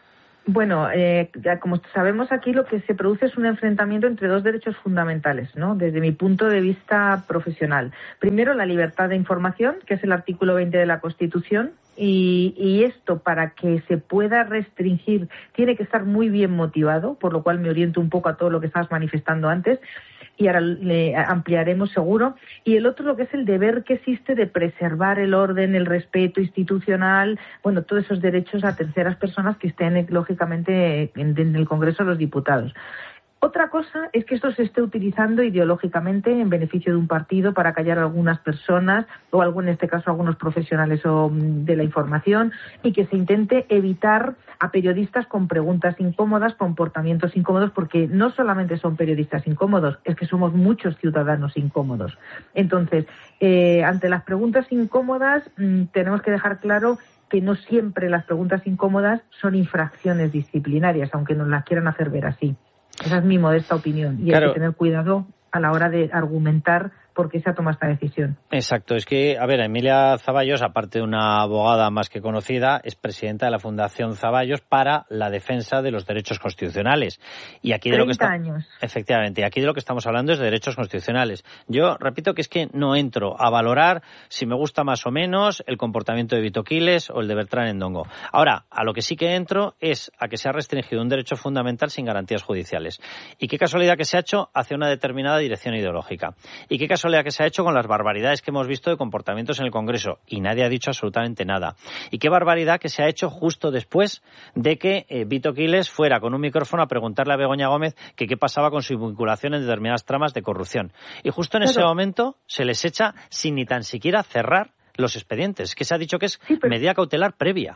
Bueno, eh, ya como sabemos aquí, lo que se produce es un enfrentamiento entre dos derechos fundamentales, ¿no? Desde mi punto de vista profesional. Primero, la libertad de información, que es el artículo veinte de la Constitución. Y, y esto, para que se pueda restringir, tiene que estar muy bien motivado, por lo cual me oriento un poco a todo lo que estabas manifestando antes, y ahora le ampliaremos seguro. Y el otro, lo que es el deber que existe de preservar el orden, el respeto institucional, bueno, todos esos derechos a terceras personas que estén, lógicamente, en, en el Congreso de los Diputados. Otra cosa es que esto se esté utilizando ideológicamente en beneficio de un partido para callar a algunas personas o, algún, en este caso, a algunos profesionales o, de la información, y que se intente evitar a periodistas con preguntas incómodas, comportamientos incómodos, porque no solamente son periodistas incómodos, es que somos muchos ciudadanos incómodos. Entonces, eh, ante las preguntas incómodas, mmm, tenemos que dejar claro que no siempre las preguntas incómodas son infracciones disciplinarias, aunque nos las quieran hacer ver así. Esa es mi modesta opinión. Y claro, hay que tener cuidado a la hora de argumentar por qué se ha tomado esta decisión. Exacto. Es que, a ver, Emilia Zaballos, aparte de una abogada más que conocida, es presidenta de la Fundación Zaballos para la defensa de los derechos constitucionales. Y aquí de lo que está... años. Efectivamente. Y aquí de lo que estamos hablando es de derechos constitucionales. Yo repito que es que no entro a valorar si me gusta más o menos el comportamiento de Vito Quiles o el de Bertrán Endongo. Ahora, a lo que sí que entro es a que se ha restringido un derecho fundamental sin garantías judiciales. Y qué casualidad que se ha hecho hacia una determinada dirección ideológica. Y qué casualidad que se ha hecho con las barbaridades que hemos visto de comportamientos en el Congreso, y nadie ha dicho absolutamente nada. Y qué barbaridad que se ha hecho justo después de que eh, Vito Quiles fuera con un micrófono a preguntarle a Begoña Gómez que qué pasaba con su vinculación en determinadas tramas de corrupción. Y justo en ese momento se les echa sin ni tan siquiera cerrar los expedientes, que se ha dicho que es sí, pero... medida cautelar previa.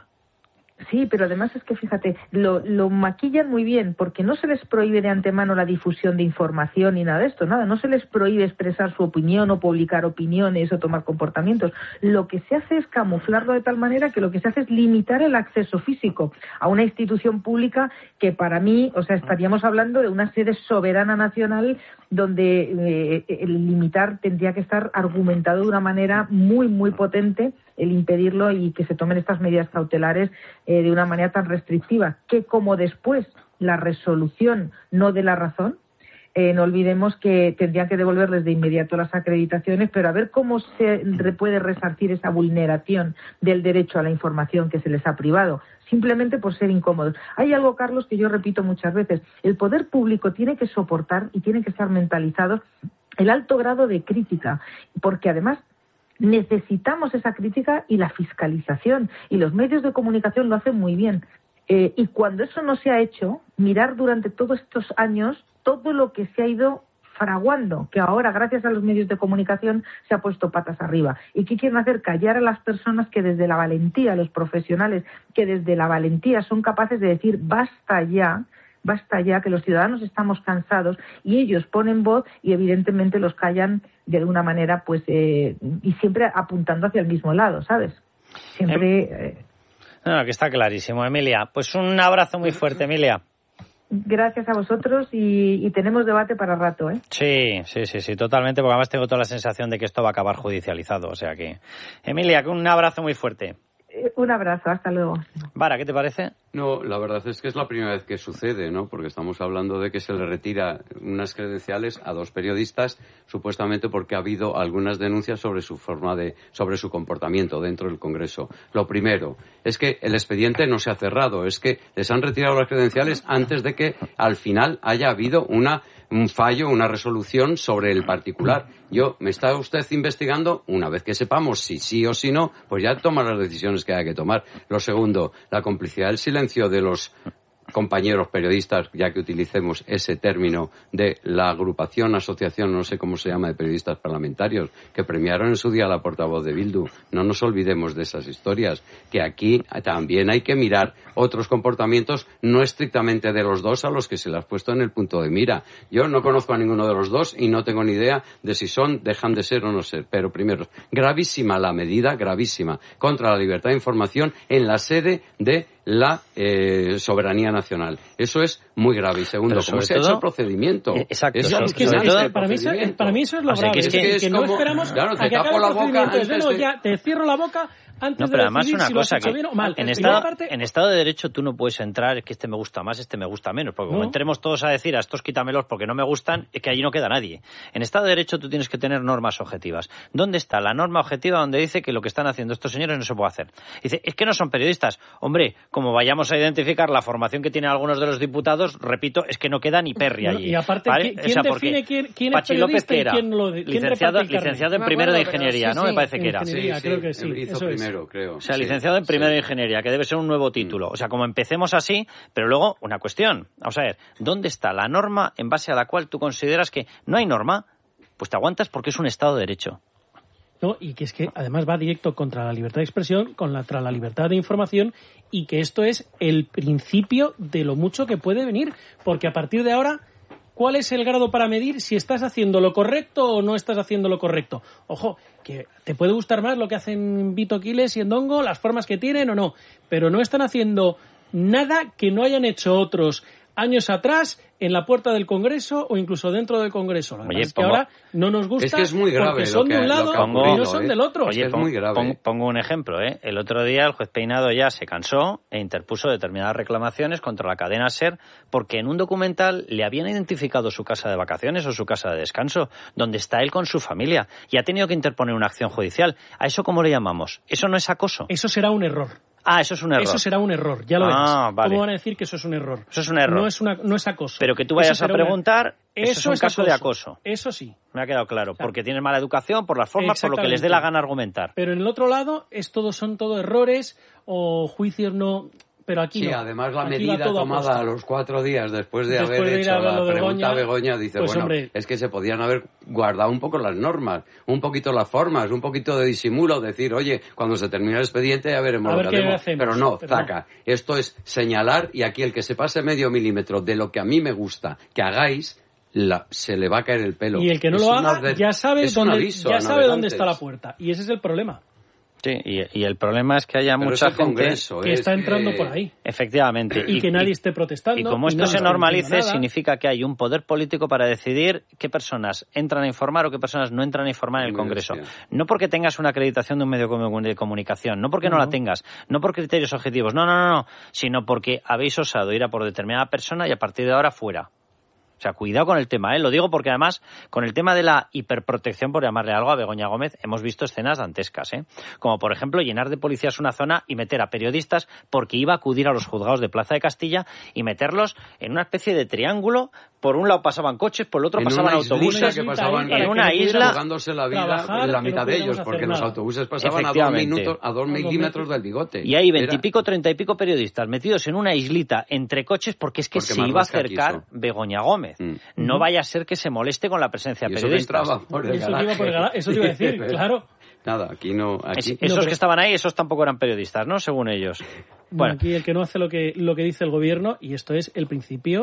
Sí, pero además es que, fíjate, lo, lo maquillan muy bien, porque no se les prohíbe de antemano la difusión de información ni nada de esto, nada, no se les prohíbe expresar su opinión o publicar opiniones o tomar comportamientos. Lo que se hace es camuflarlo de tal manera que lo que se hace es limitar el acceso físico a una institución pública que, para mí, o sea, estaríamos hablando de una sede soberana nacional donde eh, el limitar tendría que estar argumentado de una manera muy, muy potente, el impedirlo y que se tomen estas medidas cautelares eh, de una manera tan restrictiva, que como después la resolución no dé la razón, eh, no olvidemos que tendrían que devolverles de inmediato las acreditaciones, pero a ver cómo se puede resarcir esa vulneración del derecho a la información que se les ha privado, simplemente por ser incómodos. Hay algo, Carlos, que yo repito muchas veces: el poder público tiene que soportar y tiene que estar mentalizado el alto grado de crítica, porque además necesitamos esa crítica y la fiscalización, y los medios de comunicación lo hacen muy bien. Eh, y cuando eso no se ha hecho, mirar durante todos estos años todo lo que se ha ido fraguando, que ahora, gracias a los medios de comunicación, se ha puesto patas arriba. ¿Y qué quieren hacer? Callar a las personas que desde la valentía, los profesionales, que desde la valentía son capaces de decir basta ya, basta ya, que los ciudadanos estamos cansados, y ellos ponen voz y evidentemente los callan de alguna manera, pues, eh, y siempre apuntando hacia el mismo lado, ¿sabes? Siempre... Eh... No, que está clarísimo, Emilia. Pues un abrazo muy fuerte, Emilia. Gracias a vosotros y, y tenemos debate para rato, ¿eh? Sí, sí, sí, sí, totalmente, porque además tengo toda la sensación de que esto va a acabar judicializado, o sea que... Emilia, un abrazo muy fuerte. Un abrazo, hasta luego. Vara, ¿qué te parece? No, la verdad es que es la primera vez que sucede, ¿no? Porque estamos hablando de que se le retira unas credenciales a dos periodistas, supuestamente porque ha habido algunas denuncias sobre su forma de, sobre su comportamiento dentro del Congreso. Lo primero es que el expediente no se ha cerrado, es que les han retirado las credenciales antes de que al final haya habido una un fallo, una resolución sobre el particular. Yo, ¿me está usted investigando? Una vez que sepamos si sí o si no, pues ya toma las decisiones que haya que tomar. Lo segundo, la complicidad del silencio de los compañeros periodistas, ya que utilicemos ese término de la agrupación, asociación, no sé cómo se llama, de periodistas parlamentarios, que premiaron en su día a la portavoz de Bildu. No nos olvidemos de esas historias, que aquí también hay que mirar otros comportamientos, no estrictamente de los dos a los que se les ha puesto en el punto de mira. Yo no conozco a ninguno de los dos y no tengo ni idea de si son, dejan de ser o no ser. Pero primero, gravísima la medida, gravísima, contra la libertad de información en la sede de la eh, soberanía nacional. Eso es muy grave. Y segundo, ¿cómo se ha hecho el procedimiento? Exacto. Es, sobre, es que, sobre es, todo, es, para, mí eso, para mí eso es lo o sea, grave. que es que, que, es que como, no esperamos claro, te a que tapo acabe la el boca procedimiento. antes No, de... ya te cierro la boca antes no, pero de además decidir una si lo has cosa hecho que bien o mal. en Y estado, aparte... en estado de derecho tú no puedes entrar, es que este me gusta más, este me gusta menos, porque como no. entremos todos a decir a estos quítamelos porque no me gustan, es que allí no queda nadie. En estado de derecho tú tienes que tener normas objetivas. ¿Dónde está la norma objetiva donde dice que lo que están haciendo estos señores no se puede hacer? Dice, es que no son periodistas. Hombre, como vayamos a identificar la formación que tienen algunos de los diputados, repito, es que no queda ni perri allí. Y aparte, ¿vale? ¿quién, o sea, define quién, quién es Pachi López, periodista que era y quién lo quién licenciado, reparte el licenciado en carnet? primero de Me acuerdo, ingeniería, sí, ¿no? sí, Me parece que era. ingeniería, Sí, creo sí, que sí. hizo Eso primero, es. creo. O sea, Sí, licenciado en primero sí. de ingeniería, que debe ser un nuevo título. O sea, como empecemos así, pero luego una cuestión. Vamos a ver, ¿dónde está la norma en base a la cual tú consideras que no hay norma? Pues te aguantas porque es un Estado de Derecho. No, y que es que además va directo contra la libertad de expresión, contra la libertad de información, y que esto es el principio de lo mucho que puede venir, porque a partir de ahora, ¿cuál es el grado para medir si estás haciendo lo correcto o no estás haciendo lo correcto? Ojo, que te puede gustar más lo que hacen Vito Quiles y Endongo, las formas que tienen o no, pero no están haciendo nada que no hayan hecho otros años atrás en la puerta del Congreso o incluso dentro del Congreso. La Oye, verdad es pongo, que ahora no nos gusta es que es muy grave porque son lo que, de un lado lo que ha ocurrido, y no son ¿eh? del otro. Oye, es pon, muy grave. pon, pongo un ejemplo, ¿eh? El otro día el juez Peinado ya se cansó e interpuso determinadas reclamaciones contra la cadena SER porque en un documental le habían identificado su casa de vacaciones o su casa de descanso, donde está él con su familia, y ha tenido que interponer una acción judicial. ¿A eso cómo le llamamos? ¿Eso no es acoso? Eso será un error. Ah, eso es un error. Eso será un error, ya lo ah, verás. Vale. ¿Cómo van a decir que eso es un error? Eso es un error. No es, una, no es acoso. Pero que tú vayas a preguntar, eso, eso es un es caso acoso. de acoso. Eso sí. Me ha quedado claro, porque tienes mala educación, por las formas, por lo que les dé la gana argumentar. Pero en el otro lado, es todo, son todo errores o juicios no... Pero aquí sí, no. además la aquí medida tomada a, a los cuatro días después de después haber de hecho a la pregunta Begoña, a Begoña, dice, pues, bueno, hombre, es que se podían haber guardado un poco las normas, un poquito las formas, un poquito de disimulo, decir, oye, cuando se termine el expediente ya veremos a lo ver que hacemos. hacemos. Pero no, Pero zaca. No. Esto es señalar y aquí el que se pase medio milímetro de lo que a mí me gusta que hagáis, La, se le va a caer el pelo. Y el que no es lo haga adver... ya sabe, dónde, aviso ya sabe dónde está la puerta. Y ese es el problema. Sí, y, y el problema es que haya Pero mucha es el gente Congreso, que es está entrando que... por ahí. Efectivamente. Y, y que nadie esté protestando. Y como y esto se está normalice, nada. significa que hay un poder político para decidir qué personas entran a informar o qué personas no entran a informar en el Muy Congreso. bien. No porque tengas una acreditación de un medio de comunicación, no porque no, no la tengas, no por criterios objetivos, no, no, no, no, sino porque habéis osado ir a por determinada persona y a partir de ahora fuera. O sea, cuidado con el tema, ¿eh? Lo digo porque además, con el tema de la hiperprotección, por llamarle algo, a Begoña Gómez, hemos visto escenas dantescas, ¿eh? Como, por ejemplo, llenar de policías una zona y meter a periodistas porque iba a acudir a los juzgados de Plaza de Castilla y meterlos en una especie de triángulo. Por un lado pasaban coches, por el otro en pasaban una autobuses. Que pasaban en una isla, jugándose la vida la mitad no de ellos, porque nada. los autobuses pasaban a dos minutos, a dos milímetros del bigote. Y hay veintipico, treinta y pico periodistas metidos en una islita entre coches porque es que porque se iba a acercar quiso. Begoña Gómez. Mm. No vaya a ser que se moleste con la presencia de periodistas. Eso, por el eso, te iba por el eso te iba a decir, claro. Nada, aquí no... Aquí... Es, esos no, pero... que estaban ahí, esos tampoco eran periodistas, ¿no? Según ellos. Bueno, aquí el que no hace lo que, lo que dice el gobierno, y esto es el principio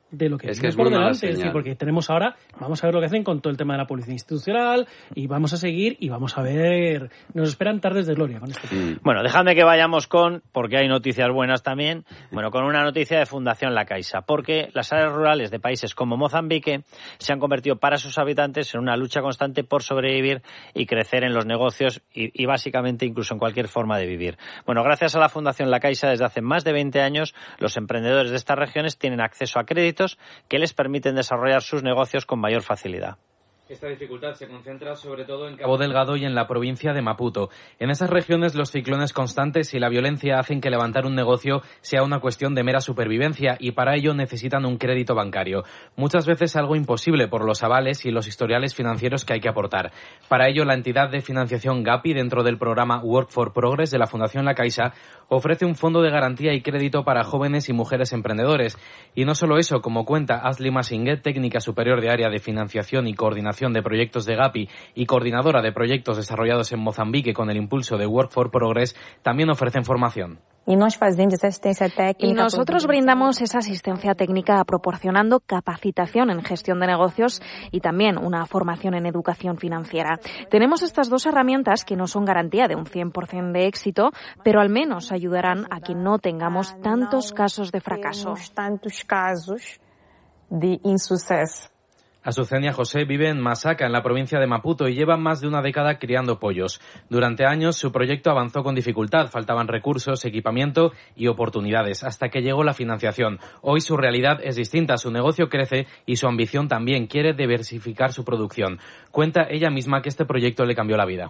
de lo que es viene es por muy mala delante, es decir, porque tenemos ahora, vamos a ver lo que hacen con todo el tema de la policía institucional y vamos a seguir y vamos a ver, nos esperan tardes de gloria con esto. Mm. Bueno, dejadme que vayamos con, porque hay noticias buenas también, bueno, con una noticia de Fundación La Caixa, porque las áreas rurales de países como Mozambique se han convertido para sus habitantes en una lucha constante por sobrevivir y crecer en los negocios y, y básicamente incluso en cualquier forma de vivir. Bueno, gracias a la Fundación La Caixa, desde hace más de veinte años, los emprendedores de estas regiones tienen acceso a créditos que les permiten desarrollar sus negocios con mayor facilidad. Esta dificultad se concentra sobre todo en Cabo Delgado y en la provincia de Maputo. En esas regiones los ciclones constantes y la violencia hacen que levantar un negocio sea una cuestión de mera supervivencia y para ello necesitan un crédito bancario. Muchas veces algo imposible por los avales y los historiales financieros que hay que aportar. Para ello la entidad de financiación Gapi, dentro del programa Work for Progress de la Fundación La Caixa, ofrece un fondo de garantía y crédito para jóvenes y mujeres emprendedores. Y no solo eso, como cuenta Asli Masinguet, técnica superior de área de financiación y coordinación de proyectos de Gapi y coordinadora de proyectos desarrollados en Mozambique con el impulso de Work for Progress, también ofrecen formación. Y nosotros brindamos esa asistencia técnica proporcionando capacitación en gestión de negocios y también una formación en educación financiera. Tenemos estas dos herramientas que no son garantía de un cien por ciento de éxito, pero al menos ayudarán a que no tengamos tantos casos de fracaso. Tantos casos de insuceso. Azucena José vive en Masaka, en la provincia de Maputo, y lleva más de una década criando pollos. Durante años su proyecto avanzó con dificultad, faltaban recursos, equipamiento y oportunidades, hasta que llegó la financiación. Hoy su realidad es distinta, su negocio crece y su ambición también, quiere diversificar su producción. Cuenta ella misma que este proyecto le cambió la vida.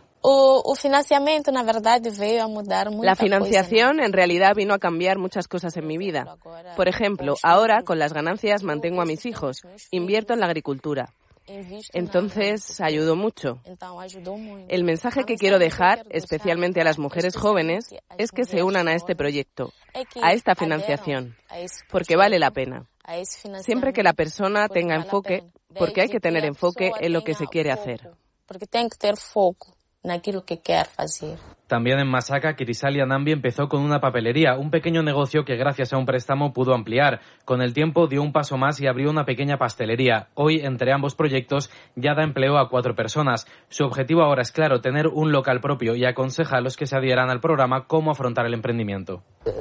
La financiación en realidad vino a cambiar muchas cosas en mi vida. Por ejemplo, ahora con las ganancias mantengo a mis hijos, invierto en la agricultura. Entonces ayudó mucho. El mensaje que quiero dejar, especialmente a las mujeres jóvenes, es que se unan a este proyecto, a esta financiación, porque vale la pena. Siempre que la persona tenga enfoque, porque hay que tener enfoque en lo que se quiere hacer. También en Masaka, Kirisalia Nambi empezó con una papelería, un pequeño negocio que gracias a un préstamo pudo ampliar. Con el tiempo dio un paso más y abrió una pequeña pastelería. Hoy, entre ambos proyectos, ya da empleo a cuatro personas. Su objetivo ahora es claro, tener un local propio, y aconseja a los que se adhieran al programa cómo afrontar el emprendimiento.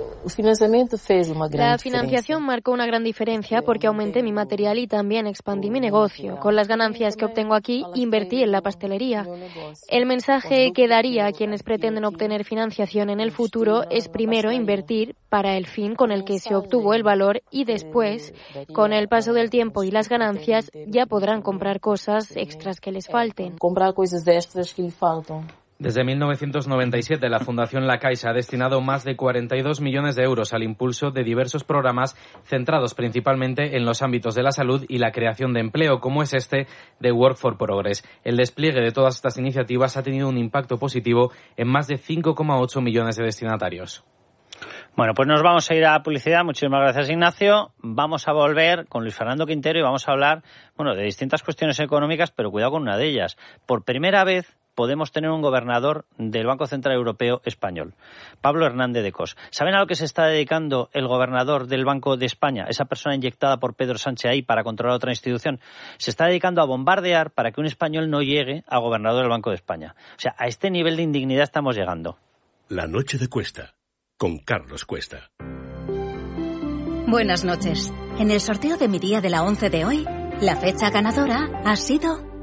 La financiación marcó una gran diferencia porque aumenté mi material y también expandí mi negocio. Con las ganancias que obtengo aquí, invertí en la pastelería. El mensaje que daría a quienes pretenden obtener financiación en el futuro es primero invertir para el fin con el que se obtuvo el valor y después, con el paso del tiempo y las ganancias, ya podrán comprar cosas extras que les falten. Comprar cosas extras que les faltan. Desde mil novecientos noventa y siete, la Fundación La Caixa ha destinado más de cuarenta y dos millones de euros al impulso de diversos programas centrados principalmente en los ámbitos de la salud y la creación de empleo, como es este de Work for Progress. El despliegue de todas estas iniciativas ha tenido un impacto positivo en más de cinco coma ocho millones de destinatarios. Bueno, pues nos vamos a ir a publicidad. Muchísimas gracias, Ignacio. Vamos a volver con Luis Fernando Quintero y vamos a hablar, bueno, de distintas cuestiones económicas, pero cuidado con una de ellas. Por primera vez podemos tener un gobernador del Banco Central Europeo español, Pablo Hernández de Cos. ¿Saben a lo que se está dedicando el gobernador del Banco de España, esa persona inyectada por Pedro Sánchez ahí para controlar otra institución? Se está dedicando a bombardear para que un español no llegue a gobernador del Banco de España. O sea, a este nivel de indignidad estamos llegando. La noche de Cuesta, con Carlos Cuesta. Buenas noches. En el sorteo de mi día de la once de hoy, la fecha ganadora ha sido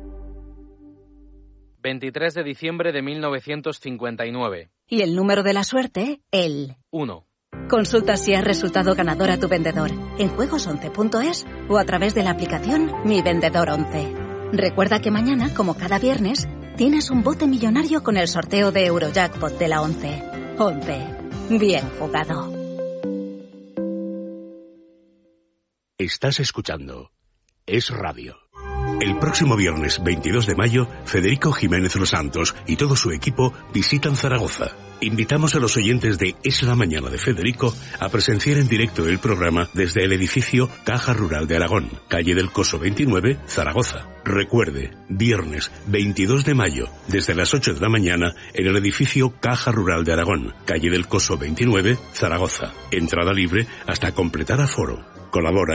veintitrés de diciembre de mil novecientos cincuenta y nueve. Y el número de la suerte, el uno. Consulta si has resultado ganador a tu vendedor en juegos once punto es o a través de la aplicación Mi Vendedor once. Recuerda que mañana, como cada viernes, tienes un bote millonario con el sorteo de Eurojackpot de la once. once. Bien jugado. Estás escuchando Es Radio. El próximo viernes veintidós de mayo, Federico Jiménez Los Santos y todo su equipo visitan Zaragoza. Invitamos a los oyentes de Es la Mañana de Federico a presenciar en directo el programa desde el edificio Caja Rural de Aragón, calle del Coso veintinueve, Zaragoza. Recuerde, viernes veintidós de mayo, desde las ocho de la mañana, en el edificio Caja Rural de Aragón, calle del Coso veintinueve, Zaragoza. Entrada libre hasta completar aforo. Colaboran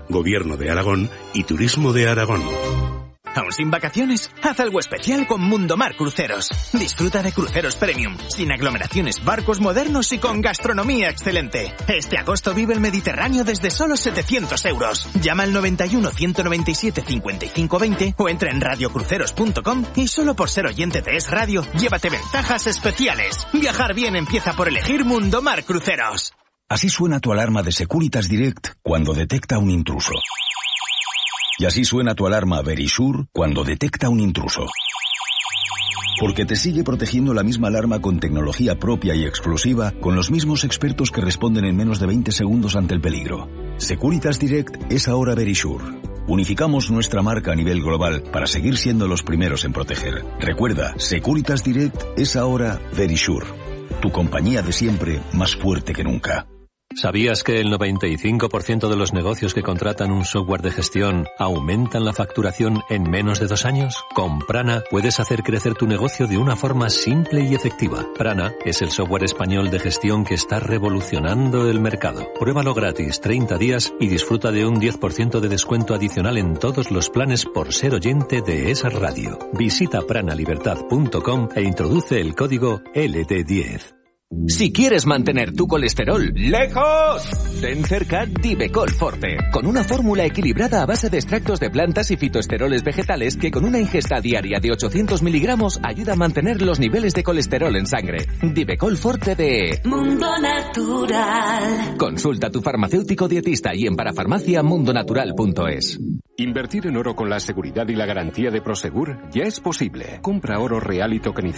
Gobierno de Aragón y Turismo de Aragón. ¿Aún sin vacaciones? Haz algo especial con Mundomar Cruceros. Disfruta de cruceros premium, sin aglomeraciones, barcos modernos y con gastronomía excelente. Este agosto vive el Mediterráneo desde solo setecientos euros. Llama al noventa y uno, ciento noventa y siete, cincuenta y cinco veinte o entra en radiocruceros punto com y solo por ser oyente de Es Radio, llévate ventajas especiales. Viajar bien empieza por elegir Mundomar Cruceros. Así suena tu alarma de Securitas Direct cuando detecta un intruso. Y así suena tu alarma Verisure cuando detecta un intruso. Porque te sigue protegiendo la misma alarma con tecnología propia y exclusiva, con los mismos expertos que responden en menos de veinte segundos ante el peligro. Securitas Direct es ahora Verisure. Unificamos nuestra marca a nivel global para seguir siendo los primeros en proteger. Recuerda, Securitas Direct es ahora Verisure. Tu compañía de siempre, más fuerte que nunca. ¿Sabías que el noventa y cinco por ciento de los negocios que contratan un software de gestión aumentan la facturación en menos de dos años? Con Prana puedes hacer crecer tu negocio de una forma simple y efectiva. Prana es el software español de gestión que está revolucionando el mercado. Pruébalo gratis treinta días y disfruta de un diez por ciento de descuento adicional en todos los planes por ser oyente de esa radio. Visita prana libertad punto com e introduce el código L D diez. Si quieres mantener tu colesterol lejos, ten cerca Divecol Forte, con una fórmula equilibrada a base de extractos de plantas y fitoesteroles vegetales que con una ingesta diaria de ochocientos miligramos ayuda a mantener los niveles de colesterol en sangre. Divecol Forte de Mundo Natural. Consulta a tu farmacéutico dietista y en parafarmacia mundo natural punto es. Invertir en oro con la seguridad y la garantía de Prosegur ya es posible. Compra oro real y tokenizado